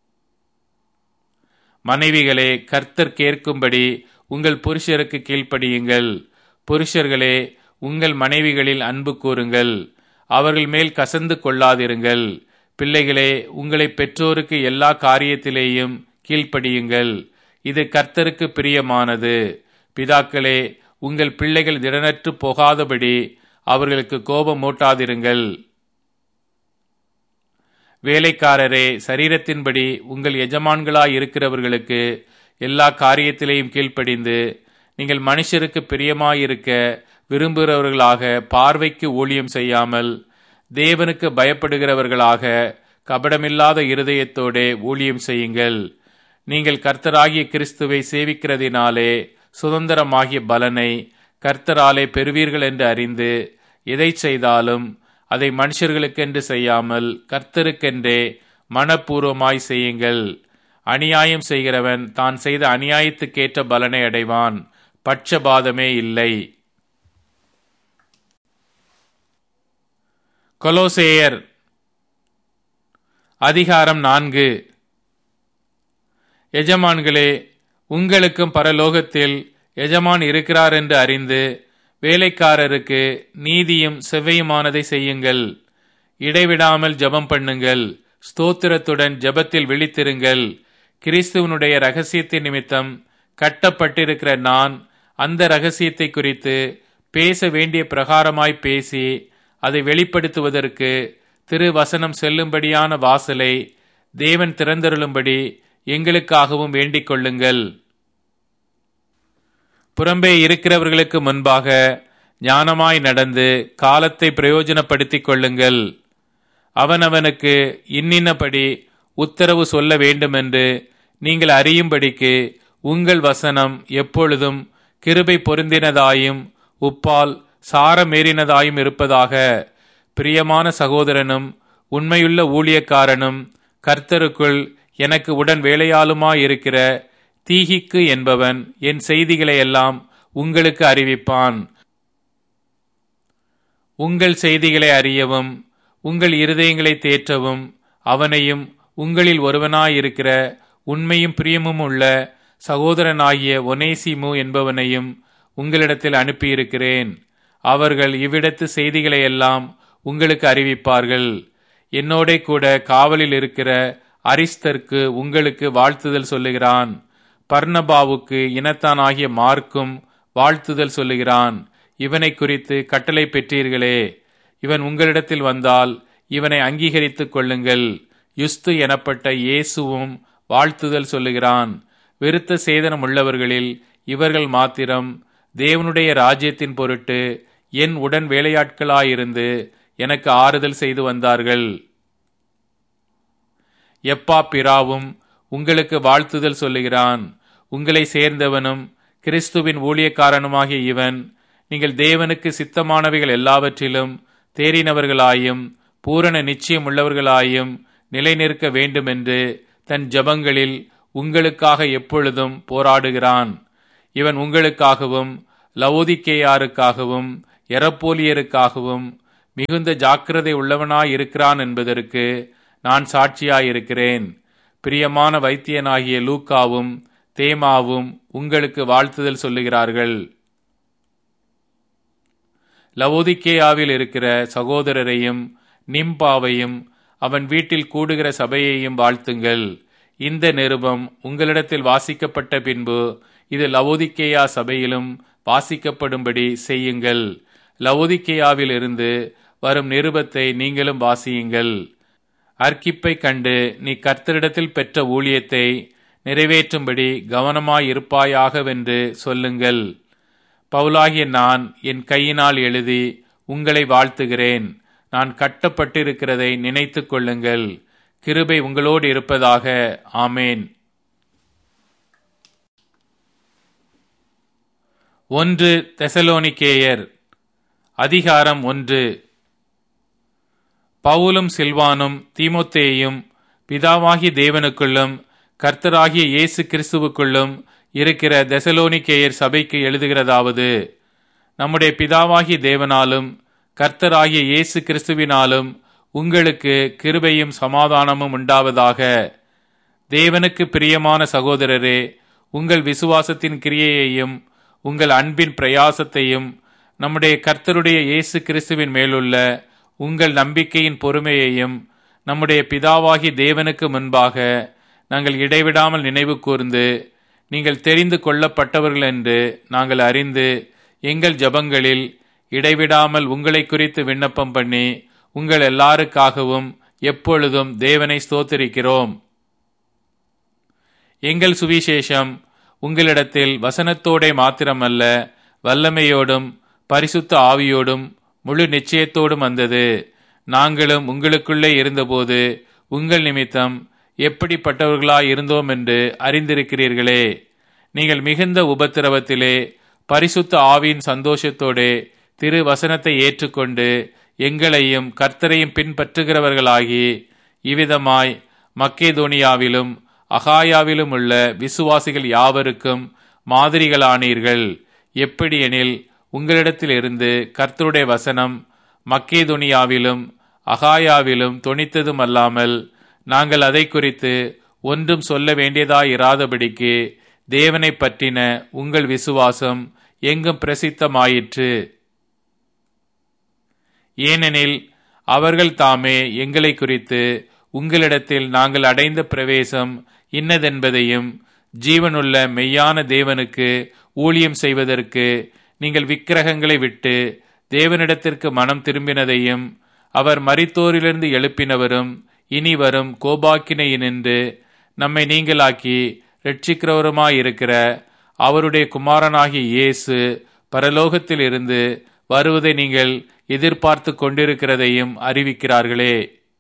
மனைவிகளே, கர்த்தர் கேட்கும்படி உங்கள் புருஷருக்கு கீழ்ப்படியுங்கள். புருஷர்களே, உங்கள் மனைவிகளில் அன்பு கூறுங்கள். அவர்கள் மேல் கசந்து கொள்ளாதிருங்கள். பிள்ளைகளே, உங்களை பெற்றோருக்கு எல்லா காரியத்திலேயும் கீழ்ப்படியுங்கள். இது கர்த்தருக்கு பிரியமானது. பிதாக்களே, உங்கள் பிள்ளைகள் திடனற்று போகாதபடி அவர்களுக்கு கோபம் மூட்டாதிருங்கள். வேலைக்காரரே, சரீரத்தின்படி உங்கள் எஜமான்களாய் இருக்கிறவர்களுக்கு எல்லா காரியத்திலேயும் கீழ்ப்படிந்து நீங்கள் மனுஷருக்கு பிரியமாயிருக்க விரும்புகிறவர்களாக பார்வைக்கு ஊழியம் செய்யாமல் தேவனுக்கு பயப்படுகிறவர்களாக கபடமில்லாத இருதயத்தோடே ஊழியம் செய்யுங்கள். நீங்கள் கர்த்தராகிய கிறிஸ்துவை சேவிக்கிறதினாலே சுதந்திரமாகிய பலனை கர்த்தராலே பெறுவீர்கள் என்று அறிந்து எதை செய்தாலும் அதை மனுஷர்களுக்கென்று செய்யாமல் கர்த்தருக்கென்றே மனப்பூர்வமாய் செய்யுங்கள். அநியாயம் செய்கிறவன் தான் செய்த அநியாயத்துக்கேற்ற பலனை அடைவான். பட்சபாதமே இல்லை. கொலோசேயர் அதிகாரம் 4. எஜமான்களே, உங்களுக்கும் பரலோகத்தில் எஜமான் இருக்கிறார் என்று அறிந்து வேலைக்காரருக்கு நீதியும் செவ்வையுமானதை செய்யுங்கள். இடைவிடாமல் ஜெபம் பண்ணுங்கள். ஸ்தோத்திரத்துடன் ஜெபத்தில் விழித்திருங்கள். கிறிஸ்துவனுடைய இரகசியத்தின் நிமித்தம் கட்டப்பட்டிருக்கிற நான் அந்த இரகசியத்தை குறித்து பேச வேண்டிய பிரகாரமாய் பேசி அதை வெளிப்படுத்துவதற்கு திருவசனம் செல்லும்படியான வாசலை தேவன் திறந்தருளும்படி எங்களுக்காகவும் வேண்டிக் கொள்ளுங்கள். புறம்பே இருக்கிறவர்களுக்கு முன்பாக ஞானமாய் நடந்து காலத்தை பிரயோஜனப்படுத்திக் கொள்ளுங்கள். அவனவனுக்கு இன்னின்னபடி உத்தரவு சொல்ல வேண்டுமென்று நீங்கள் அறியும்படிக்கு உங்கள் வசனம் எப்பொழுதும் கிருபை பொருந்தினதாயும் உப்பால் சாரமேறினதாயும் இருப்பதாக. பிரியமான சகோதரனும் உண்மையுள்ள ஊழியக்காரனும் கர்த்தருக்குள் எனக்கு உடன் வேலையாளுமாயிருக்கிற தீகிக்கு என்பவன் என் செய்திகளை எல்லாம் உங்களுக்கு அறிவிப்பான். உங்கள் செய்திகளை அறியவும் உங்கள் இருதயங்களை தேற்றவும் அவனையும் உங்களில் ஒருவனாயிருக்கிற உண்மையும் பிரியமும் உள்ள சகோதரனாகிய ஒனேசிமு என்பவனையும் உங்களிடத்தில் அனுப்பியிருக்கிறேன். அவர்கள் இவ்விடத்து செய்திகளை எல்லாம் உங்களுக்கு அறிவிப்பார்கள். என்னோட கூட காவலில் இருக்கிற அரிஸ்தர்க்கு உங்களுக்கு வாழ்த்துதல் சொல்லுகிறான். பர்னபாவுக்கு இனத்தானாகிய மார்க்கும் வாழ்த்துதல் சொல்லுகிறான். இவனை குறித்து கட்டளை பெற்றீர்களே. இவன் உங்களிடத்தில் வந்தால் இவனை அங்கீகரித்துக் கொள்ளுங்கள். யுஸ்து எனப்பட்ட இயேசுவும் வாழ்த்துதல் சொல்லுகிறான். விருத்த சேதனம் உள்ளவர்களில் இவர்கள் மாத்திரம் தேவனுடைய ராஜ்யத்தின் பொருட்டு என் உடன் வேலையாட்களாயிருந்து எனக்கு ஆறுதல் செய்து வந்தார்கள். எப்பா பிராவும் உங்களுக்கு வாழ்த்துதல் சொல்லுகிறான். உங்களை சேர்ந்தவனும் கிறிஸ்துவின் ஊழியக்காரனுமாகிய இவன் நீங்கள் தேவனுக்கு சித்தமானவைகள் எல்லாவற்றிலும் தேறினவர்களாயும் பூரண நிச்சயம் உள்ளவர்களாயும் நிலை நிற்க வேண்டுமென்று தன் ஜபங்களில் உங்களுக்காக எப்பொழுதும் போராடுகிறான். இவன் உங்களுக்காகவும் லவோதிக்கேயாருக்காகவும் எரப்போலியருக்காகவும் மிகுந்த ஜாக்கிரதை உள்ளவனாயிருக்கிறான் என்பதற்கு நான் சாட்சியாயிருக்கிறேன். பிரியமான வைத்தியனாகிய லூக்காவும் தேமாவும் உங்களுக்கு வாழ்த்துதல் சொல்லுகிறார்கள். லவோதிக்கேயாவில் இருக்கிற சகோதரரையும் நிம்பாவையும் அவன் வீட்டில் கூடுகிற சபையையும் வாழ்த்துங்கள். இந்த நிருபம் உங்களிடத்தில் வாசிக்கப்பட்ட பின்பு இது லவோதிக்கேயா சபையிலும் வாசிக்கப்படும்படி செய்யுங்கள். லவோதிக்கேயாவில் இருந்து வரும் நிருபத்தை நீங்களும் வாசியுங்கள். அர்க்கிப்பை கண்டு நீ கர்த்தரிடத்தில் பெற்ற ஊழியத்தை நிறைவேற்றும்படி கவனமாயிருப்பாயாகவென்று சொல்லுங்கள். பவுலாகிய நான் என் கையினால் எழுதி உங்களை வாழ்த்துகிறேன். நான் கட்டப்பட்டிருக்கிறதை நினைத்து கொள்ளுங்கள். கிருபை உங்களோடு இருப்பதாக. ஆமேன். 1 தெசலோனிக்கேயர் அதிகாரம் 1. பவுலும் சில்வானும் தீமோத்தேயும் பிதாவாகிய தேவனுக்குள்ளும் கர்த்தராகிய இயேசு கிறிஸ்துவுக்குள்ளும் இருக்கிற தெசலோனிக்கேயர் சபைக்கு எழுதுகிறதாவது, நம்முடைய பிதாவாகிய தேவனாலும் கர்த்தராகிய இயேசு கிறிஸ்துவினாலும் உங்களுக்கு கிருபையும் சமாதானமும் உண்டாவதாக. தேவனுக்கு பிரியமான சகோதரரே, உங்கள் விசுவாசத்தின் கிரியையையும் உங்கள் அன்பின் பிரயாசத்தையும் நம்முடைய கர்த்தருடைய இயேசு கிறிஸ்துவின் மேலுள்ள உங்கள் நம்பிக்கையின் பொறுமையையும் நம்முடைய பிதாவாகிய தேவனுக்கு முன்பாக நாங்கள் இடைவிடாமல் நினைவு கூர்ந்து, நீங்கள் தெரிந்து கொள்ளப்பட்டவர்கள் என்று நாங்கள் அறிந்து எங்கள் ஜபங்களில் இடைவிடாமல் உங்களை குறித்து விண்ணப்பம் பண்ணி உங்கள் எல்லாருக்காகவும் எப்பொழுதும் தேவனை ஸ்தோத்திரிக்கிறோம். எங்கள் சுவிசேஷம் உங்களிடத்தில் வசனத்தோடே மாத்திரமல்ல, வல்லமையோடும் பரிசுத்த ஆவியோடும் முழு நிச்சயத்தோடும் வந்தது. நாங்களும் உங்களுக்குள்ளே இருந்தபோது உங்கள் நிமித்தம் எப்படிப்பட்டவர்களாய் இருந்தோம் என்று அறிந்திருக்கிறீர்களே. நீங்கள் மிகுந்த உபத்திரவத்திலே பரிசுத்த ஆவியின் சந்தோஷத்தோடே திரு வசனத்தை ஏற்றுக்கொண்டு எங்களையும் கர்த்தரையும் பின்பற்றுகிறவர்களாகி இவ்விதமாய் மக்கேதோனியாவிலும் அகாயாவிலும் உள்ள விசுவாசிகள் யாவருக்கும் மாதிரிகளானீர்கள். எப்படியெனில் உங்களிடத்தில் இருந்து கர்த்தருடைய வசனம் மக்கேதோனியாவிலும் அகாயாவிலும் தொனித்ததும் அல்லாமல் நாங்கள் அதை குறித்து ஒன்றும் சொல்ல வேண்டியதாயிராதபடிக்கு தேவனை பற்றின உங்கள் விசுவாசம் எங்கும் பிரசித்தமாயிற்று. ஏனெனில் அவர்கள் தாமே எங்களை குறித்து உங்களிடத்தில் நாங்கள் அடைந்த பிரவேசம் இன்னதென்பதையும், ஜீவனுள்ள மெய்யான தேவனுக்கு ஊழியம் செய்வதற்கு நீங்கள் விக்கிரகங்களை விட்டு தேவனிடத்திற்கு மனம் திரும்பினதையும், அவர் மரித்தோரிலிருந்து எழுப்பினவரும் இனி வரும் கோபாக்கினையினின்று நம்மை நீங்களாக்கி இரட்சிக்கிறவருமாயிருக்கிற அவருடைய குமாரனாகிய இயேசு பரலோகத்தில் இருந்து வருவதை நீங்கள் எதிர்பார்த்து கொண்டிருக்கிறதையும் அறிவிக்கிறார்களே.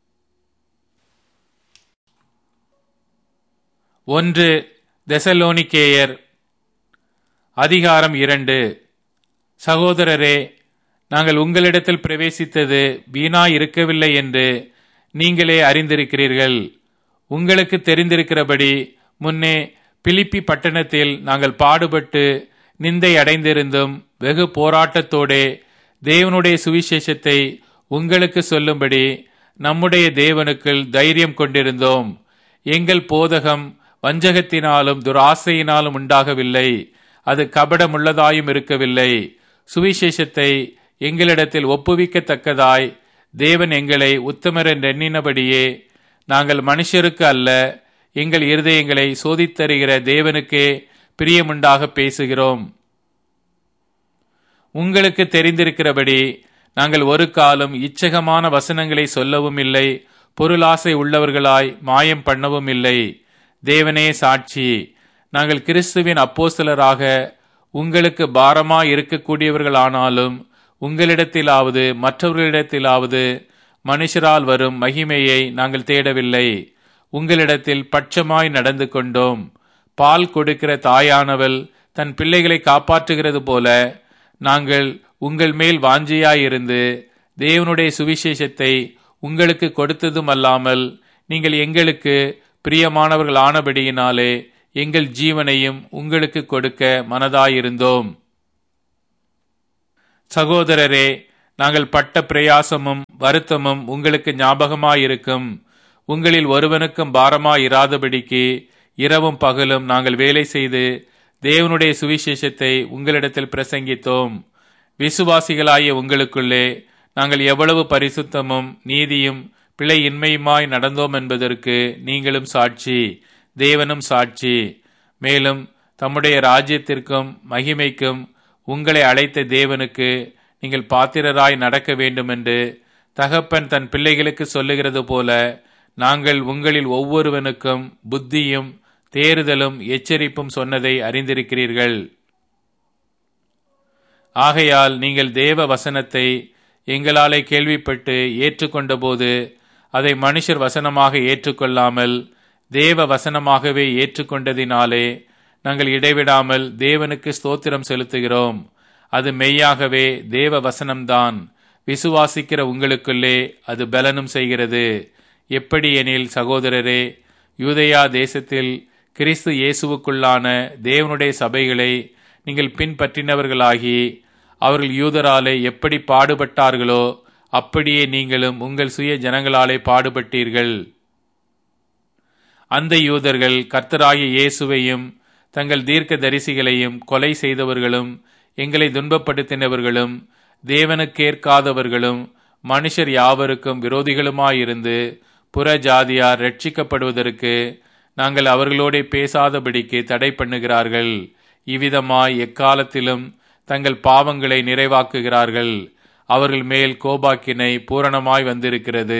1 தெசலோனிக்கேயர் அதிகாரம் 2. சகோதரரே, நாங்கள் உங்களிடத்தில் பிரவேசித்தது வீணாய் இருக்கவில்லை என்று நீங்களே அறிந்திருக்கிறீர்கள். உங்களுக்கு தெரிந்திருக்கிறபடி முன்னே பிலிப்பி பட்டணத்தில் நாங்கள் பாடுபட்டு நிந்தை அடைந்திருந்தும் வெகு போராட்டத்தோடே தேவனுடைய சுவிசேஷத்தை உங்களுக்கு சொல்லும்படி நம்முடைய தேவனுக்குள் தைரியம் கொண்டிருந்தோம். எங்கள் போதகம் வஞ்சகத்தினாலும் துராசையினாலும் உண்டாகவில்லை, அது கபடமுள்ளதாயும் இருக்கவில்லை. சுவிசேஷத்தை எங்களிடத்தில் ஒப்புவிக்கத்தக்கதாய் தேவன் எங்களை உத்தமர் என்றெண்ணினபடியே நாங்கள் மனுஷருக்கு அல்ல, எங்கள் இருதயங்களை சோதித்தருகிற தேவனுக்கே பிரியமுண்டாக பேசுகிறோம். உங்களுக்கு தெரிந்திருக்கிறபடி நாங்கள் ஒரு காலம் இச்சகமான வசனங்களை சொல்லவும் இல்லை, பொருளாசை உள்ளவர்களாய் மாயம் பண்ணவும் இல்லை. தேவனே சாட்சி, நாங்கள் கிறிஸ்துவின் அப்போஸ்தலராக உங்களுக்கு பாரமாய் இருக்கக்கூடியவர்களானாலும் உங்களிடத்திலாவது மற்றவர்களிடத்திலாவது மனுஷரால் வரும் மகிமையை நாங்கள் தேடவில்லை. உங்களிடத்தில் பட்சமாய் நடந்து கொண்டோம். பால் கொடுக்கிற தாயானவள் தன் பிள்ளைகளை காப்பாற்றுகிறது போல நாங்கள் உங்கள் மேல் வாஞ்சியாயிருந்து தேவனுடைய சுவிசேஷத்தை உங்களுக்கு கொடுத்ததும் அல்லாமல், நீங்கள் எங்களுக்கு பிரியமானவர்கள் ஆனபடியினாலே எங்கள் ஜீவனையும் உங்களுக்கு கொடுக்க மனதாயிருந்தோம். சகோதரரே, நாங்கள் பட்ட பிரயாசமும் வருத்தமும் உங்களுக்கு ஞாபகமாயிருக்கும். உங்களில் ஒருவனுக்கும் பாரமாயிராதபடிக்கு இரவும் பகலும் நாங்கள் வேலை செய்து தேவனுடைய சுவிசேஷத்தை உங்களிடத்தில் பிரசங்கித்தோம். விசுவாசிகளாகிய உங்களுக்குள்ளே நாங்கள் எவ்வளவு பரிசுத்தமும் நீதியும் பிழையின்மையுமாய் நடந்தோம் என்பதற்கு நீங்களும் சாட்சி, தேவனும் சாட்சி. மேலும் தம்முடைய ராஜ்யத்திற்கும் மகிமைக்கும் உங்களை அழைத்த தேவனுக்கு நீங்கள் பாத்திரராய் நடக்க வேண்டும் என்று தகப்பன் தன் பிள்ளைகளுக்கு சொல்லுகிறது போல நாங்கள் உங்களில் ஒவ்வொருவனுக்கும் புத்தியும் தேறுதலும் எச்சரிப்பும் சொன்னதை அறிந்திருக்கிறீர்கள். ஆகையால் நீங்கள் தேவ வசனத்தை எங்களாலே கேள்விப்பட்டு ஏற்றுக்கொண்ட போது அதை மனுஷர் வசனமாக ஏற்றுக்கொள்ளாமல் தேவ வசனமாகவே ஏற்றுக்கொண்டதினாலே நாங்கள் இடைவிடாமல் தேவனுக்கு ஸ்தோத்திரம் செலுத்துகிறோம். அது மெய்யாகவே தேவ வசனம்தான். விசுவாசிக்கிற உங்களுக்குள்ளே அது பலனும் செய்கிறது. எப்படி எனில், சகோதரரே, யூதேயா தேசத்தில் கிறிஸ்து இயேசுவுக்குள்ளான தேவனுடைய சபைகளை நீங்கள் பின்பற்றினவர்களாகி அவர்கள் யூதராலே எப்படி பாடுபட்டார்களோ அப்படியே நீங்களும் உங்கள் சுய ஜனங்களாலே பாடுபட்டீர்கள். அந்த யூதர்கள் கர்த்தராகிய இயேசுவையும் தங்கள் தீர்க்க தரிசிகளையும் கொலை செய்தவர்களும் எங்களை துன்பப்படுத்தினவர்களும் தேவனுக்கேற்காதவர்களும் மனுஷர் யாவருக்கும் விரோதிகளுமாயிருந்து புற ஜாதியார் ரட்சிக்கப்படுவதற்கு நாங்கள் அவர்களோட பேசாதபடிக்கு தடை பண்ணுகிறார்கள். இவ்விதமாய் எக்காலத்திலும் தங்கள் பாவங்களை நிறைவாக்குகிறார்கள். அவர்கள் மேல் கோபாக்கினை பூரணமாய் வந்திருக்கிறது.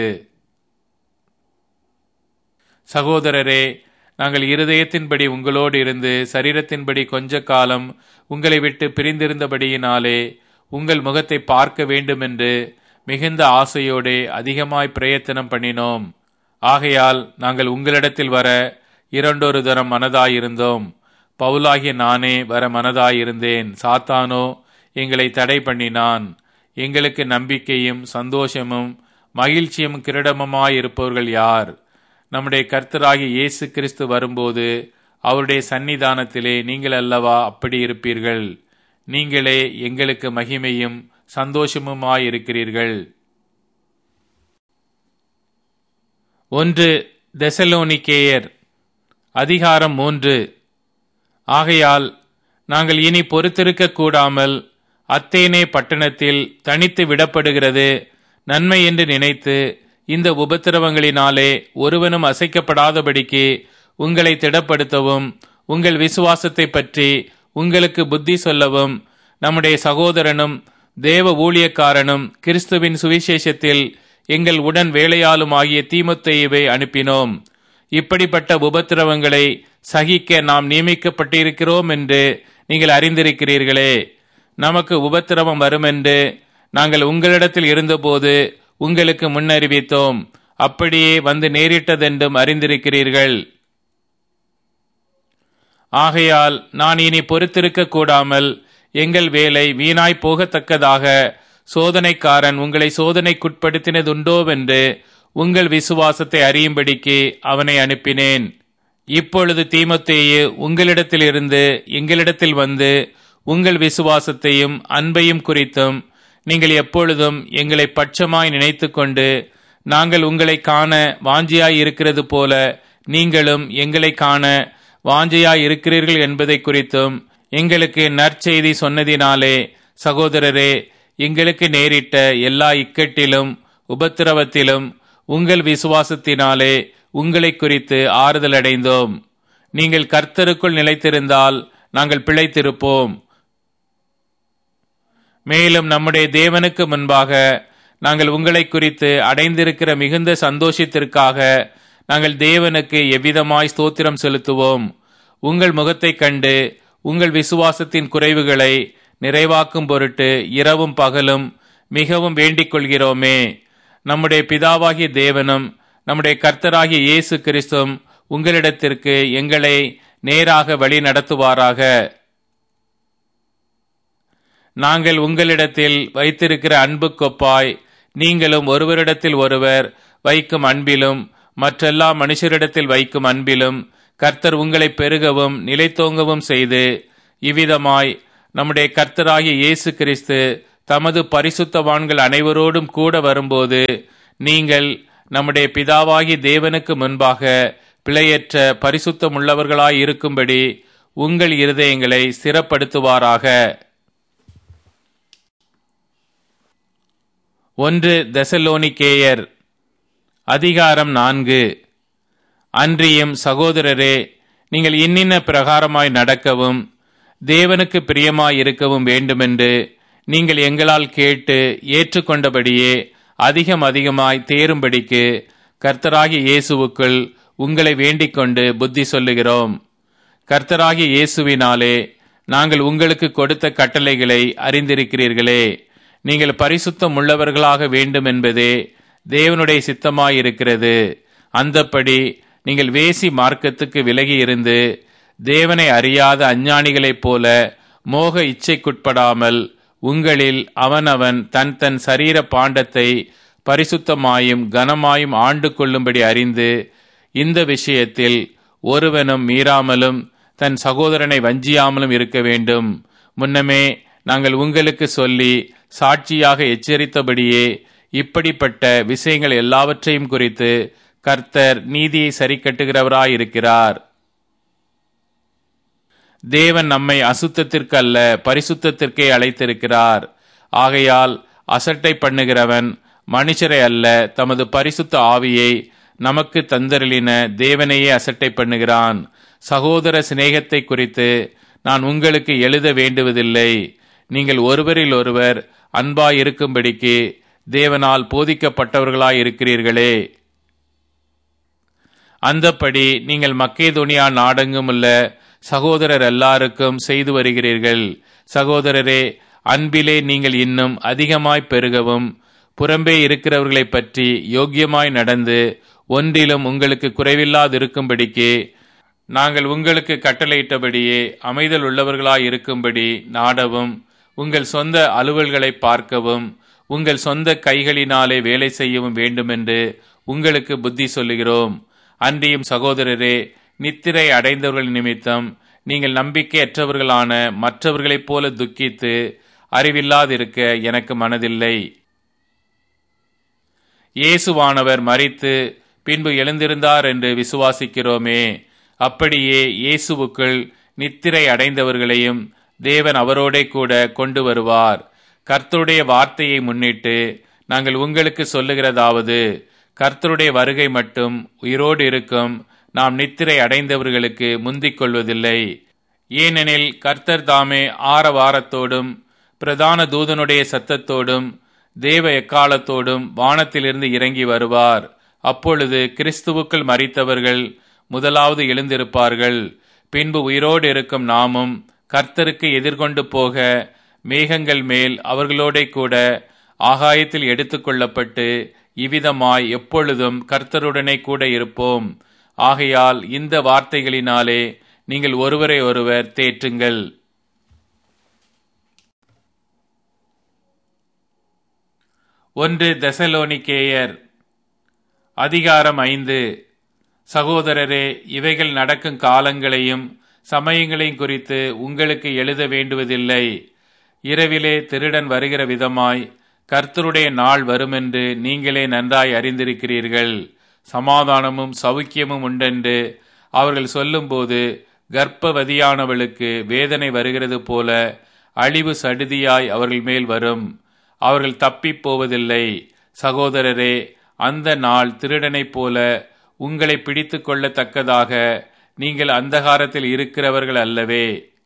சகோதரரே, நாங்கள் இருதயத்தின்படி உங்களோடு இருந்து சரீரத்தின்படி கொஞ்ச காலம் உங்களை விட்டு பிரிந்திருந்தபடியினாலே உங்கள் முகத்தை பார்க்க வேண்டுமென்று மிகுந்த ஆசையோடே அதிகமாய் பிரயத்தனம் பண்ணினோம். ஆகையால் நாங்கள் உங்களிடத்தில் வர இரண்டொரு தரம் மனதாயிருந்தோம். பவுலாகிய நானே வர மனதாயிருந்தேன். சாத்தானோ எங்களை தடை பண்ணினான். எங்களுக்கு நம்பிக்கையும் சந்தோஷமும் மகிழ்ச்சியும் கிரீடமுமாயிருப்பவர்கள் யார்? நம்முடைய கர்த்தராகிய இயேசு கிறிஸ்து வரும்போது அவருடைய சன்னிதானத்திலே நீங்கள் அல்லவா அப்படி இருப்பீர்கள். நீங்களே எங்களுக்கு மகிமையும் சந்தோஷமுமாயிருக்கிறீர்கள். 1 தெசலோனிக்கேயர் அதிகாரம் 3. ஆகையால் நாங்கள் இனி பொறுத்திருக்க கூடாமல் அத்தேனே பட்டணத்தில் தனித்து விடப்படுகிறது நன்மை என்று நினைத்து இந்த உபத்திரவங்களினாலே ஒருவனும் அசைக்கப்படாதபடிக்கு உங்களை திடப்படுத்தவும் உங்கள் விசுவாசத்தை பற்றி உங்களுக்கு புத்தி சொல்லவும் நம்முடைய சகோதரனும் தேவ ஊழியக்காரனும் கிறிஸ்துவின் சுவிசேஷத்தில் எங்கள் உடன் வேலையாளும் ஆகிய தீமோத்தேயுவை அனுப்பினோம். இப்படிப்பட்ட உபத்திரவங்களை சகிக்க நாம் நியமிக்கப்பட்டிருக்கிறோம் என்று நீங்கள் அறிந்திருக்கிறீர்களே. நமக்கு உபத்திரவம் வருமென்று நாங்கள் உங்களிடத்தில் இருந்தபோது உங்களுக்கு முன்னறிவித்தோம். அப்படியே வந்து நேரிட்டதென்றும் அறிந்திருக்கிறீர்கள். ஆகையால் நான் இனி பொறுத்திருக்க கூடாமல் எங்கள் வேலை வீணாய் போகத்தக்கதாக சோதனைக்காரன் உங்களை சோதனைக்குட்படுத்தினதுண்டோவென்று உங்கள் விசுவாசத்தை அறியும்படிக்கு அவனை அனுப்பினேன். இப்பொழுது தீமோத்தேயு உங்களிடத்திலிருந்து எங்களிடத்தில் வந்து உங்கள் விசுவாசத்தையும் அன்பையும் குறித்தும் நீங்கள் எப்பொழுதும் எங்களை பட்சமாய் நினைத்து கொண்டு நாங்கள் உங்களை காண வாஞ்சியாய் இருக்கிறது போல நீங்களும் எங்களை காண வாஞ்சையாய் இருக்கிறீர்கள் என்பதை குறித்தும் எங்களுக்கு நற்செய்தி சொன்னதினாலே, சகோதரரே, எங்களுக்கு நேரிட்ட எல்லா இக்கட்டிலும் உபத்திரவத்திலும் உங்கள் விசுவாசத்தினாலே உங்களை குறித்து ஆறுதல் அடைந்தோம். நீங்கள் கர்த்தருக்குள் நிலைத்திருந்தால் நாங்கள் பிழைத்திருப்போம். மேலும் நம்முடைய தேவனுக்கு முன்பாக நாங்கள் உங்களை குறித்து அடைந்திருக்கிற மிகுந்த சந்தோஷத்திற்காக நாங்கள் தேவனுக்கு எவ்விதமாய் ஸ்தோத்திரம் செலுத்துவோம். உங்கள் முகத்தை கண்டு உங்கள் விசுவாசத்தின் குறைவுகளை நிறைவாக்கும் பொருட்டு இரவும் பகலும் மிகவும் வேண்டிக் கொள்கிறோமே. நம்முடைய பிதாவாகிய தேவனும் நம்முடைய கர்த்தராகிய இயேசு கிறிஸ்துவும் உங்களிடத்திற்கு எங்களை நேராக வழி நடத்துவாராக. நாங்கள் உங்களிடத்தில் வைத்திருக்கிற அன்பு கொப்பாய் நீங்களும் ஒருவரிடத்தில் ஒருவர் வைக்கும் அன்பிலும் மற்றெல்லா மனுஷரிடத்தில் வைக்கும் அன்பிலும் கர்த்தர் உங்களை பெருகவும் நிலைத்தோங்கவும் செய்து இவ்விதமாய் நம்முடைய கர்த்தராகிய இயேசு கிறிஸ்து தமது பரிசுத்தவான்கள் அனைவரோடும் கூட வரும்போது நீங்கள் நம்முடைய பிதாவாகி தேவனுக்கு முன்பாக பிழையற்ற பரிசுத்தமுள்ளவர்களாய் இருக்கும்படி உங்கள் இருதயங்களை ஸ்திரப்படுத்துவாராக. 1 தெசலோனிக்கேயர் அதிகாரம் 4. அன்றியும் சகோதரரே, நீங்கள் இன்னின்ன பிரகாரமாய் நடக்கவும் தேவனுக்கு பிரியமாய் இருக்கவும் வேண்டுமென்று நீங்கள் எங்களால் கேட்டு ஏற்றுக்கொண்டபடியே அதிகமாய் தேரும்படிக்கு கர்த்தராகிய இயேசுவுக்குள் உங்களை வேண்டிக்கொண்டு புத்தி சொல்லுகிறோம். கர்த்தராகிய இயேசுவினாலே நாங்கள் உங்களுக்கு கொடுத்த கட்டளைகளை அறிந்திருக்கிறீர்களே. நீங்கள் பரிசுத்தம் உள்ளவர்களாக வேண்டும் என்பதே தேவனுடைய சித்தமாயிருக்கிறது. அந்தப்படி நீங்கள் வேசி மார்க்கத்துக்கு விலகி இருந்து தேவனை அறியாத அஞ்ஞானிகளைப் போல மோக இச்சைக்குட்படாமல் உங்களில் அவனவன் தன் தன் சரீர பாண்டத்தை பரிசுத்தமாயும் கனமாயும் ஆண்டு கொள்ளும்படி அறிந்து, இந்த விஷயத்தில் ஒருவனும் மீறாமலும் தன் சகோதரனை வஞ்சியாமலும் இருக்க வேண்டும். முன்னமே நாங்கள் உங்களுக்கு சொல்லி சாட்சியாக எச்சரித்தபடியே இப்படிப்பட்ட விஷயங்கள் எல்லாவற்றையும் குறித்து கர்த்தர் நீதியை சரிக்கட்டுகிறவராயிருக்கிறார். தேவன் நம்மை அசுத்தத்திற்கு அல்ல பரிசுத்தத்திற்கே அழைத்திருக்கிறார். ஆகையால் அசட்டை பண்ணுகிறவன் மனுஷரை அல்ல, தமது பரிசுத்த ஆவியை நமக்கு தந்தருளின தேவனையே அசட்டை பண்ணுகிறான். சகோதர சிநேகத்தை குறித்து நான் உங்களுக்கு எழுத வேண்டுவதில்லை. நீங்கள் ஒருவரில் ஒருவர் அன்பாயிருக்கும்படிக்கு தேவனால் போதிக்கப்பட்டவர்களாயிருக்கிறீர்களே. அந்தப்படி நீங்கள் மக்கேதோனியா நாடெங்கும் உள்ள சகோதரர் எல்லாருக்கும் செய்து வருகிறீர்கள். சகோதரரே, அன்பிலே நீங்கள் இன்னும் அதிகமாய் பெருகவும் புறம்பே இருக்கிறவர்களை பற்றி யோக்கியமாய் நடந்து ஒன்றிலும் உங்களுக்கு குறைவில்லாதிருக்கும்படிக்கு நாங்கள் உங்களுக்கு கட்டளையிட்டபடியே அமைதல் உள்ளவர்களாய் இருக்கும்படி நாடவும், உங்கள் சொந்த அலுவல்களை பார்க்கவும் உங்கள் சொந்த கைகளினாலே வேலை செய்யவும் வேண்டுமென்று உங்களுக்கு புத்தி சொல்லுகிறோம். அன்றியும் சகோதரரே, நித்திரை அடைந்தவர்கள் நிமித்தம் நீங்கள் நம்பிக்கையற்றவர்களான மற்றவர்களைப் போல துக்கித்து அறிவில்லாதிருக்க எனக்கு மனதில்லை. இயேசுவானவர் மரித்து பின்பு எழுந்திருந்தார் என்று விசுவாசிக்கிறோமே. அப்படியே இயேசுவுக்குள் நித்திரை அடைந்தவர்களையும் தேவன் அவரோடே கூட கொண்டு வருவார். கர்த்தருடைய வார்த்தையை முன்னிட்டு நாங்கள் உங்களுக்கு சொல்லுகிறதாவது, கர்த்தருடைய வருகை மட்டும் உயிரோடு இருக்கும் நாம் நித்திரை அடைந்தவர்களுக்கு முந்திக் கொள்வதில்லை. ஏனெனில் கர்த்தர் தாமே ஆரவாரத்தோடும் பிரதான தூதனுடைய சத்தத்தோடும் தேவ எக்காலத்தோடும் வானத்திலிருந்து இறங்கி வருவார். அப்பொழுது கிறிஸ்துவுக்குள் மரித்தவர்கள் முதலாவது எழுந்திருப்பார்கள். பின்பு உயிரோடு இருக்கும் நாமும் கர்த்தருக்கு எதிர்கொண்டு போக மேகங்கள் மேல் அவர்களோட கூட ஆகாயத்தில் எடுத்துக்கொள்ளப்பட்டு இவ்விதமாய் எப்பொழுதும் கர்த்தருடனே கூட இருப்போம். ஆகையால் இந்த வார்த்தைகளினாலே நீங்கள் ஒருவரை ஒருவர் தேற்றுங்கள். 1 தெசலோனிக்கேயர் அதிகாரம் 5. சகோதரரே, இவைகள் நடக்கும் காலங்களையும் சமயங்களையும் குறித்து உங்களுக்கு எழுத வேண்டுவதில்லை. இரவிலே திருடன் வருகிற விதமாய் கர்த்தருடைய நாள் வருமென்று நீங்களே நன்றாய் அறிந்திருக்கிறீர்கள். சமாதானமும் சவுக்கியமும் உண்டென்று அவர்கள் சொல்லும்போது கர்ப்பவதியானவளுக்கு வேதனை வருகிறது போல அழிவு சடுதியாய் அவர்கள் மேல் வரும். அவர்கள் தப்பிப் போவதில்லை. சகோதரரே, அந்த நாள் திருடனைப் போல உங்களை பிடித்து கொள்ளத்தக்கதாக நீங்கள் அந்தகாரத்தில் இருக்கிறவர்கள் அல்லவே.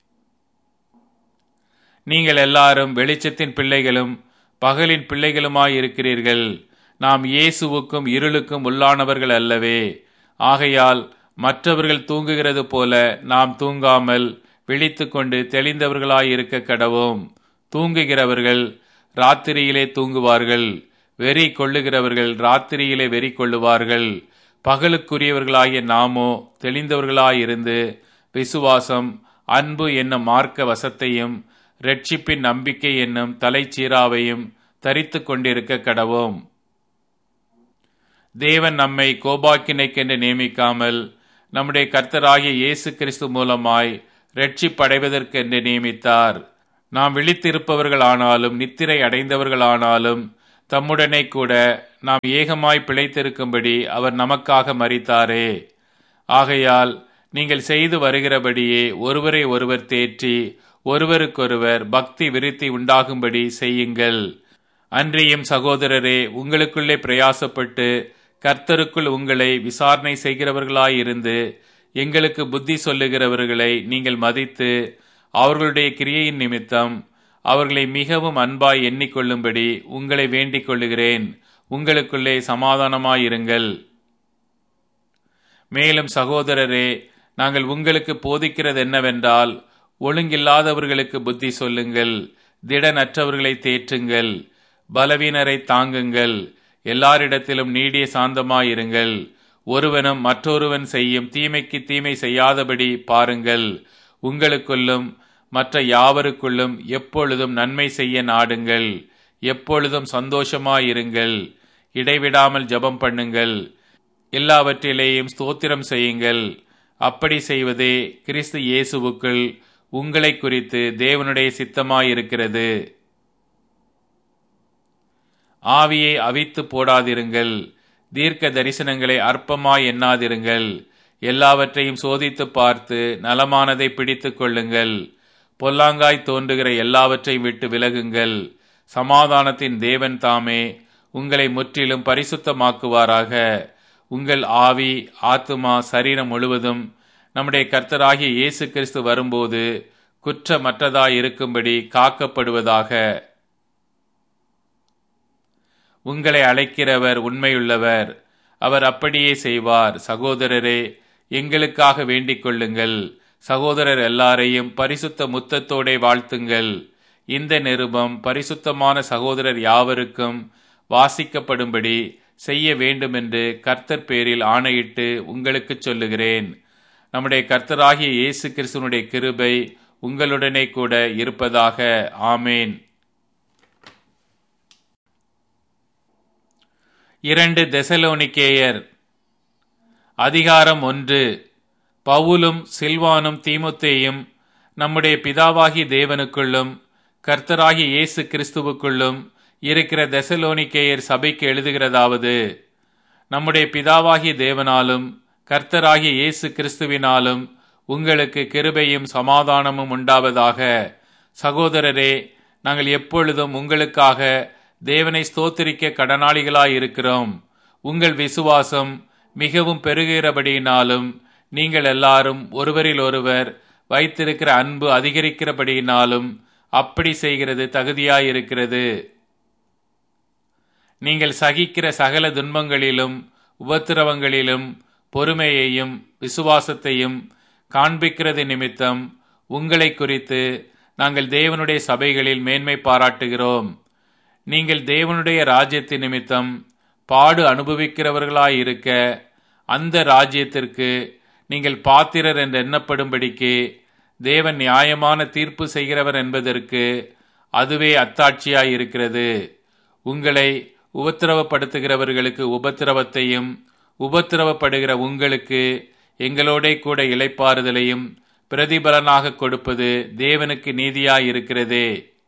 நீங்கள் எல்லாரும் வெளிச்சத்தின் பிள்ளைகளும் பகலின் பிள்ளைகளுமாயிருக்கிறீர்கள். நாம் இயேசுவுக்கும் இருளுக்கும் உள்ளானவர்கள் அல்லவே. ஆகையால் மற்றவர்கள் தூங்குகிறது போல நாம் தூங்காமல் விழித்து கொண்டு தெளிந்தவர்களாயிருக்க கடவோம். தூங்குகிறவர்கள் ராத்திரியிலே தூங்குவார்கள், வெறி கொள்ளுகிறவர்கள் ராத்திரியிலே வெறி கொள்ளுவார்கள். பகலுக்குரியவர்களாகிய நாமோ தெளிந்தவர்களாயிருந்து விசுவாசம், அன்பு என்னும் மார்க்க வசத்தையும் இரட்சிப்பின் நம்பிக்கை என்னும் தலைச்சீராவையும் தரித்து கொண்டிருக்க கடவோம். தேவன் நம்மை கோபாக்கினைக்கென்று நியமிக்காமல் நம்முடைய கர்த்தராகிய இயேசு கிறிஸ்து மூலமாய் இரட்சிப்படைவதற்கென்று நியமித்தார். நாம் விழித்திருப்பவர்களானாலும் நித்திரை அடைந்தவர்களானாலும் தம்முடனே கூட நாம் ஏகமாய் பிழைத்திருக்கும்படி அவர் நமக்காக மரித்தாரே. ஆகையால் நீங்கள் செய்து வருகிறபடியே ஒருவரை ஒருவர் தேற்றி ஒருவருக்கொருவர் பக்தி விருத்தி உண்டாகும்படி செய்யுங்கள். அன்றியும் சகோதரரே, உங்களுக்குள்ளே பிரயாசப்பட்டு கர்த்தருக்குள் உங்களை விசாரணை செய்கிறவர்களாயிருந்து எங்களுக்கு புத்தி சொல்லுகிறவர்களை நீங்கள் மதித்து அவர்களுடைய கிரியையின் நிமித்தம் அவர்களை மிகவும் அன்பாய் எண்ணிக்கொள்ளும்படி உங்களை வேண்டிக் கொள்ளுகிறேன். உங்களுக்குள்ளே சமாதானமாயிருங்கள். மேலும் சகோதரரே, நாங்கள் உங்களுக்கு போதிக்கிறது என்னவென்றால், ஒழுங்கில்லாதவர்களுக்கு புத்தி சொல்லுங்கள், திடனற்றவர்களை தேற்றுங்கள், பலவீனரை தாங்குங்கள், எல்லாரிடத்திலும் நீடிய சாந்தமாயிருங்கள். ஒருவனும் மற்றொருவன் செய்யும் தீமைக்கு தீமை செய்யாதபடி பாருங்கள். உங்களுக்குள்ளும் மற்ற யாவருக்குள்ளும் எப்பொழுதும் நன்மை செய்ய நாடுங்கள். எப்பொழுதும் சந்தோஷமாயிருங்கள். இடைவிடாமல் ஜெபம் பண்ணுங்கள். எல்லாவற்றிலேயும் ஸ்தோத்திரம் செய்யுங்கள். அப்படி செய்வதே கிறிஸ்து இயேசுவுக்குள் உங்களை குறித்து தேவனுடைய சித்தமாயிருக்கிறது. ஆவியை அவித்து போடாதிருங்கள். தீர்க்க தரிசனங்களை அற்பமாய் எண்ணாதிருங்கள். எல்லாவற்றையும் சோதித்து பார்த்து நலமானதை பிடித்துக் கொள்ளுங்கள். பொல்லாங்காய் தோன்றுகிற எல்லாவற்றையும் விட்டு விலகுங்கள். சமாதானத்தின் தேவன் தாமே உங்களை முற்றிலும் பரிசுத்தமாக்குவாராக. உங்கள் ஆவி, ஆத்துமா, சரீரம் முழுவதும் நம்முடைய கர்த்தராகிய இயேசு கிறிஸ்து வரும்போது குற்றமற்றதாய் இருக்கும்படி காக்கப்படுவதாக. உங்களை அழைக்கிறவர் உண்மையுள்ளவர். அவர் அப்படியே செய்வார். சகோதரரே, எங்களுக்காக வேண்டிக் கொள்ளுங்கள். சகோதரர் எல்லாரையும் பரிசுத்த முத்தத்தோடே வாழ்த்துங்கள். இந்த நிருபம் பரிசுத்தமான சகோதரர் யாவருக்கும் வாசிக்கப்படும்படி செய்ய வேண்டுமென்று கர்த்தர் பேரில் ஆணையிட்டு உங்களுக்கு சொல்லுகிறேன். நம்முடைய கர்த்தராகிய இயேசு கிறிஸ்துவினுடைய கிருபை உங்களுடனே கூட இருப்பதாக. ஆமேன். 2 தெசலோனிக்கேயர் அதிகாரம் 1. பவுலும் சில்வானும் தீமோத்தேயும் நம்முடைய பிதாவாகிய தேவனுக்குள்ளும் கர்த்தராகிய இயேசு கிறிஸ்துவுக்குள்ளும் இருக்கிற தெசலோனிக்கேயர் சபைக்கு எழுதுகிறதாவது, நம்முடைய பிதாவாகிய தேவனாலும் கர்த்தராகிய இயேசு கிறிஸ்துவினாலும் உங்களுக்கு கிருபையும் சமாதானமும் உண்டாவதாக. சகோதரரே, நாங்கள் எப்பொழுதும் உங்களுக்காக தேவனை ஸ்தோத்திரிக்க கடனாளிகளாயிருக்கிறோம். உங்கள் விசுவாசம் மிகவும் பெருகிறபடியினாலும் நீங்கள் எல்லாரும் ஒருவரில் ஒருவர் வைத்திருக்கிற அன்பு அதிகரிக்கிறபடியினாலும் அப்படி செய்கிறது தகுதியாயிருக்கிறது. நீங்கள் சகிக்கிற சகல துன்பங்களிலும் உபத்திரவங்களிலும் பொறுமையையும் விசுவாசத்தையும் காண்பிக்கிறது நிமித்தம் உங்களை குறித்து நாங்கள் தேவனுடைய சபைகளில் மேன்மை பாராட்டுகிறோம். நீங்கள் தேவனுடைய ராஜ்யத்தின் நிமித்தம் பாடு அனுபவிக்கிறவர்களாயிருக்க அந்த ராஜ்யத்திற்கு நீங்கள் பாத்திரர் என்று எண்ணப்படும்படிக்கு தேவன் நியாயமான தீர்ப்பு செய்கிறவர் என்பதற்கு அதுவே அத்தாட்சியாயிருக்கிறது. உங்களை உபத்திரவப்படுத்துகிறவர்களுக்கு உபத்திரவத்தையும் உபத்திரவப்படுகிற உங்களுக்கு எங்களோட கூட இளைப்பாறுதலையும் பிரதிபலனாக கொடுப்பது தேவனுக்கு நீதியாயிருக்கிறதே.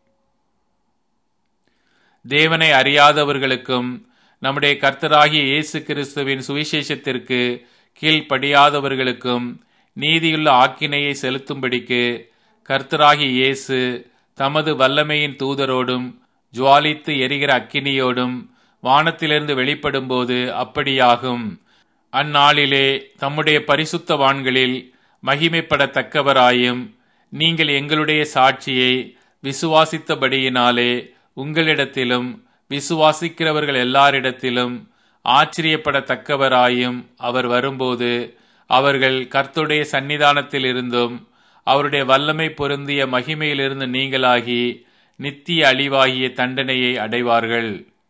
தேவனை அறியாதவர்களுக்கும் நம்முடைய கர்த்தராகிய இயேசு கிறிஸ்துவின் சுவிசேஷத்திற்கு கீழ்ப்படியாதவர்களுக்கும் நீதியுள்ள ஆக்கினையை செலுத்தும்படிக்கு கர்த்தராகிய இயேசு தமது வல்லமையின் தூதரோடும் ஜுவாலித்து எரிகிற அக்கினியோடும் வானத்திலிருந்து வெளிப்படும் போது அப்படியாகும். அந்நாளிலே தம்முடைய பரிசுத்தவான்களில் மகிமைப்படத்தக்கவராயும் நீங்கள் எங்களுடைய சாட்சியை விசுவாசித்தபடியினாலே உங்களிடத்திலும் விசுவாசிக்கிறவர்கள் எல்லாரிடத்திலும் ஆச்சரியப்படத்தக்கவராயும் அவர் வரும்போது அவர்கள் கர்த்தருடைய சந்நிதானத்தில் இருந்தும் அவருடைய வல்லமை பொருந்திய மகிமையிலிருந்து நீங்களாகி நித்திய அழிவாகிய தண்டனையை அடைவார்கள்.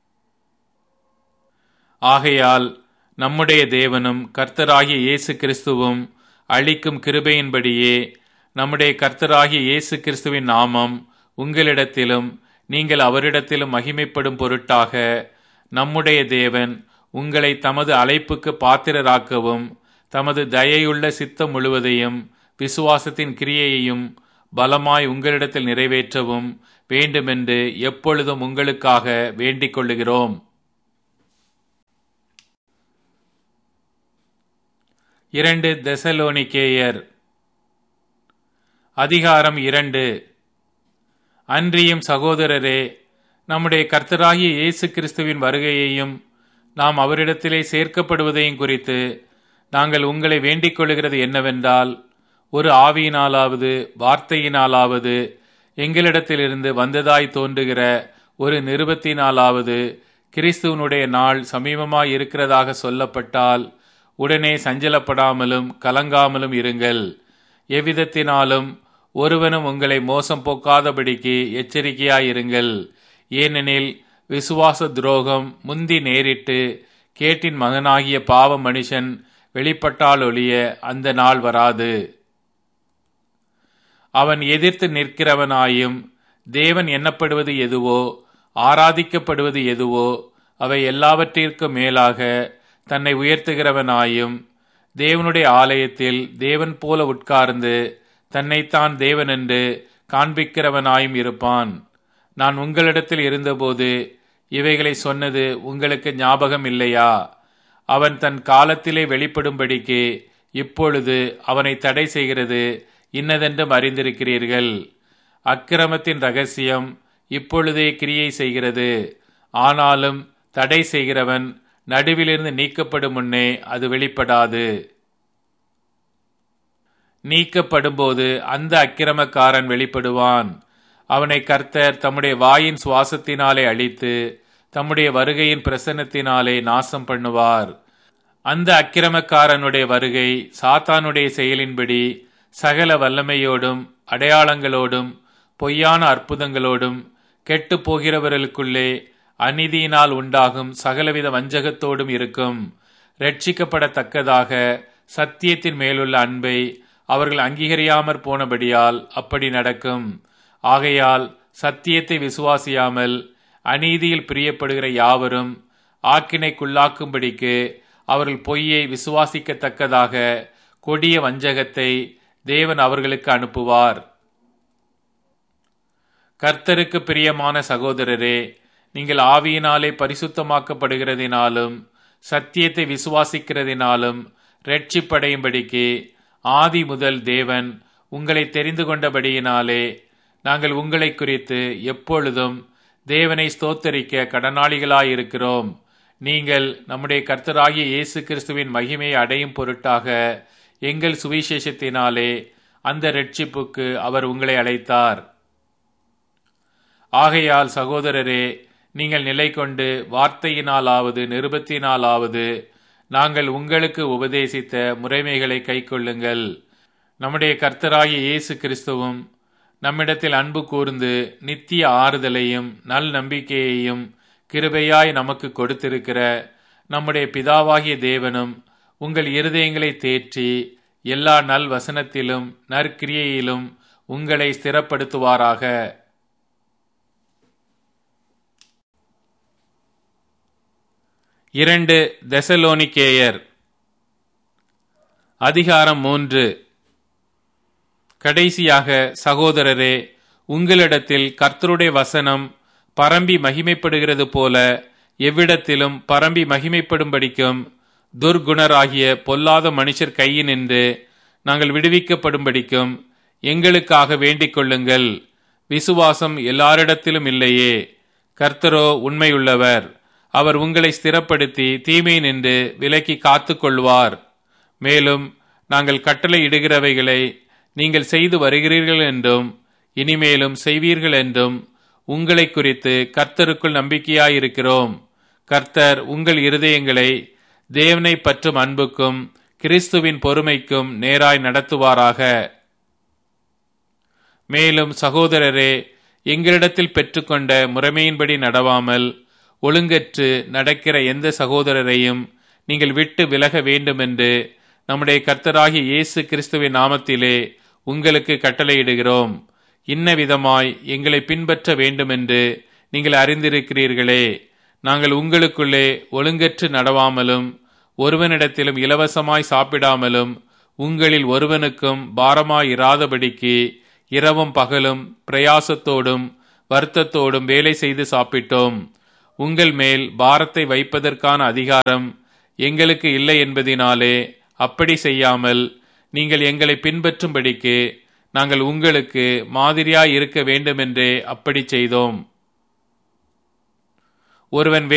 ஆகையால் நம்முடைய தேவனும் கர்த்தராகிய இயேசு கிறிஸ்துவும் அளிக்கும் கிருபையின்படியே நம்முடைய கர்த்தராகிய இயேசு கிறிஸ்துவின் நாமம் உங்களிடத்திலும் நீங்கள் அவரிடத்திலும் மகிமைப்படும் பொருட்டாக நம்முடைய தேவன் உங்களை தமது அழைப்புக்கு பாத்திரராக்கவும் தமது தயையுள்ள சித்தம் முழுவதையும் விசுவாசத்தின் கிரியையையும் பலமாய் உங்களிடத்தில் நிறைவேற்றவும் வேண்டுமென்று எப்பொழுதும் உங்களுக்காக வேண்டிக் கொள்ளுகிறோம். 2 தெசலோனிக்கேயர் அதிகாரம் 2. அன்றியும் சகோதரரே, நம்முடைய கர்த்தராகிய இயேசு கிறிஸ்துவின் வருகையையும் நாம் அவரிடத்திலே சேர்க்கப்படுவதையும் குறித்து நாங்கள் உங்களை வேண்டிக் கொள்ளுகிறது என்னவென்றால், ஒரு ஆவியினாலாவது வார்த்தையினாலாவது எங்களிடத்திலிருந்து வந்ததாய் தோன்றுகிற ஒரு நிருபத்தினாலாவது கிறிஸ்துவனுடைய நாள் சமீபமாய் இருக்கிறதாக சொல்லப்பட்டால் உடனே சஞ்சலப்படாமலும் கலங்காமலும் இருங்கள். எவ்விதத்தினாலும் ஒருவனும் உங்களை மோசம் போக்காதபடிக்கு எச்சரிக்கையாயிருங்கள். ஏனெனில் விசுவாச துரோகம் முந்தி நேரிட்டு கேட்டின் மகனாகிய பாவ மனுஷன் வெளிப்பட்டாலொழிய அந்த நாள் வராது. அவன் எதிர்த்து நிற்கிறவனாயும் தேவன் எண்ணப்படுவது எதுவோ ஆராதிக்கப்படுவது எதுவோ அவை எல்லாவற்றிற்கும் மேலாக தன்னை உயர்த்துகிறவனாயும் தேவனுடைய ஆலயத்தில் தேவன் போல உட்கார்ந்து தன்னைத்தான் தேவன் என்று காண்பிக்கிறவனாயும் இருப்பான். நான் உங்களிடத்தில் இருந்தபோது இவைகளை சொன்னது உங்களுக்கு ஞாபகம் இல்லையா? அவன் தன் காலத்திலே வெளிப்படும்படிக்கு இப்பொழுது அவனை தடை செய்கிறது இன்னதென்றும் அறிந்திருக்கிறீர்கள். அக்கிரமத்தின் இரகசியம் இப்பொழுதே கிரியை செய்கிறது. ஆனாலும் தடை செய்கிறவன் நடுவிலிருந்து நீக்கப்படும் முன்னே அது வெளிப்படாது. நீக்கப்படும்போது அந்த அக்கிரமக்காரன் வெளிப்படுவான். அவனை கர்த்தர் தம்முடைய வாயின் சுவாசத்தினாலே அழித்து தம்முடைய வருகையின் பிரசன்னத்தினாலே நாசம் பண்ணுவார். அந்த அக்கிரமக்காரனுடைய வருகை சாத்தானுடைய செயலின்படி சகல வல்லமையோடும் அடையாளங்களோடும் பொய்யான அற்புதங்களோடும் கெட்டு போகிறவர்களுக்குள்ளே அநீதியினால் உண்டாகும் சகலவித வஞ்சகத்தோடும் இருக்கும். ரட்சிக்கப்படத்தக்கதாக சத்தியத்தின் மேலுள்ள அன்பை அவர்கள் அங்கீகரியாமற் போனபடியால் அப்படி நடக்கும். ஆகையால் சத்தியத்தை விசுவாசியாமல் அநீதியில் பிரியப்படுகிற யாவரும் ஆக்கினைக்குள்ளாக்கும்படிக்கு அவர்கள் பொய்யை விசுவாசிக்கத்தக்கதாக கொடிய வஞ்சகத்தை தேவன் அவர்களுக்கு அனுப்புவார். கர்த்தருக்கு பிரியமான சகோதரரே, நீங்கள் ஆவியினாலே பரிசுத்தமாக்கப்படுகிறதினாலும் சத்தியத்தை விசுவாசிக்கிறதினாலும் இரட்சிப்படையும்படிக்கு ஆதி முதல் தேவன் உங்களை தெரிந்து கொண்டபடியினாலே நாங்கள் உங்களை குறித்து எப்பொழுதும் தேவனை ஸ்தோத்தரிக்க கடனாளிகளாயிருக்கிறோம். நீங்கள் நம்முடைய கர்த்தராகிய இயேசு கிறிஸ்துவின் மகிமையை அடையும் பொருட்டாக எங்கள் சுவிசேஷத்தினாலே அந்த இரட்சிப்புக்கு அவர் உங்களை அழைத்தார். ஆகையால் சகோதரரே, நீங்கள் நிலை கொண்டு வார்த்தையினாலாவது நிருபத்தினாலாவது நாங்கள் உங்களுக்கு உபதேசித்த முறைமைகளை கைக்கொள்ளுங்கள். நம்முடைய கர்த்தராகிய இயேசு கிறிஸ்துவும் நம்மிடத்தில் அன்பு கூர்ந்து நித்திய ஆறுதலையும் நல் நம்பிக்கையையும் கிருபையாய் நமக்கு கொடுத்திருக்கிற நம்முடைய பிதாவாகிய தேவனும் உங்கள் இருதயங்களை தேற்றி எல்லா நல் வசனத்திலும் நற்கிரியையிலும் உங்களை ஸ்திரப்படுத்துவாராக. இரண்டு தெசலோனிக்கேயர் அதிகாரம் 3. கடைசியாக சகோதரரே, உங்களிடத்தில் கர்த்தருடைய வசனம் பரம்பி மகிமைப்படுகிறது போல எவ்விடத்திலும் பரம்பி மகிமைப்படும்படிக்கும் துர்குணராகிய பொல்லாத மனுஷர் கையினின்று நாங்கள் விடுவிக்கப்படும்படிக்கும் எங்களுக்காக வேண்டிக் கொள்ளுங்கள். விசுவாசம் எல்லாரிடத்திலும் இல்லையே, கர்த்தரோ உண்மையுள்ளவர். அவர் உங்களை ஸ்திரப்படுத்தி தீமை நின்று விலக்கி காத்து கொள்வார். மேலும் நாங்கள் கட்டளை இடுகிறவைகளை நீங்கள் செய்து வருகிறீர்கள் என்றும் இனிமேலும் செய்வீர்கள் என்றும் உங்களை குறித்து கர்த்தருக்குள் நம்பிக்கையாயிருக்கிறோம். கர்த்தர் உங்கள் இருதயங்களை தேவனை பற்றும் அன்புக்கும் கிறிஸ்துவின் பொறுமைக்கும் நேராய் நடத்துவாராக. மேலும் சகோதரரே, எங்களிடத்தில் பெற்றுக்கொண்ட முறைமையின்படி நடவாமல் ஒழுங்கற்று நடக்கிற எந்த சகோதரரையும் நீங்கள் விட்டு விலக வேண்டுமென்று நம்முடைய கர்த்தராகிய இயேசு கிறிஸ்துவின் நாமத்திலே உங்களுக்கு கட்டளையிடுகிறோம். இன்ன விதமாய் எங்களை பின்பற்ற வேண்டுமென்று நீங்கள் அறிந்திருக்கிறீர்களே. நாங்கள் உங்களுக்குள்ளே ஒழுங்கற்று நடவாமலும் ஒருவனிடத்திலும் இலவசமாய் சாப்பிடாமலும் உங்களில் ஒருவனுக்கும் பாரமாயிராதபடிக்கு இரவும் பகலும் பிரயாசத்தோடும் வருத்தத்தோடும் வேலை செய்து சாப்பிட்டோம். உங்கள் மேல் பாரத்தை வைப்பதற்கான அதிகாரம் எங்களுக்கு இல்லை என்பதினாலே அப்படி செய்யாமல் நீங்கள் எங்களை பின்பற்றும்படிக்கு நாங்கள் உங்களுக்கு மாதிரியாய் இருக்க வேண்டுமென்றே அப்படி செய்தோம். ஒருவன்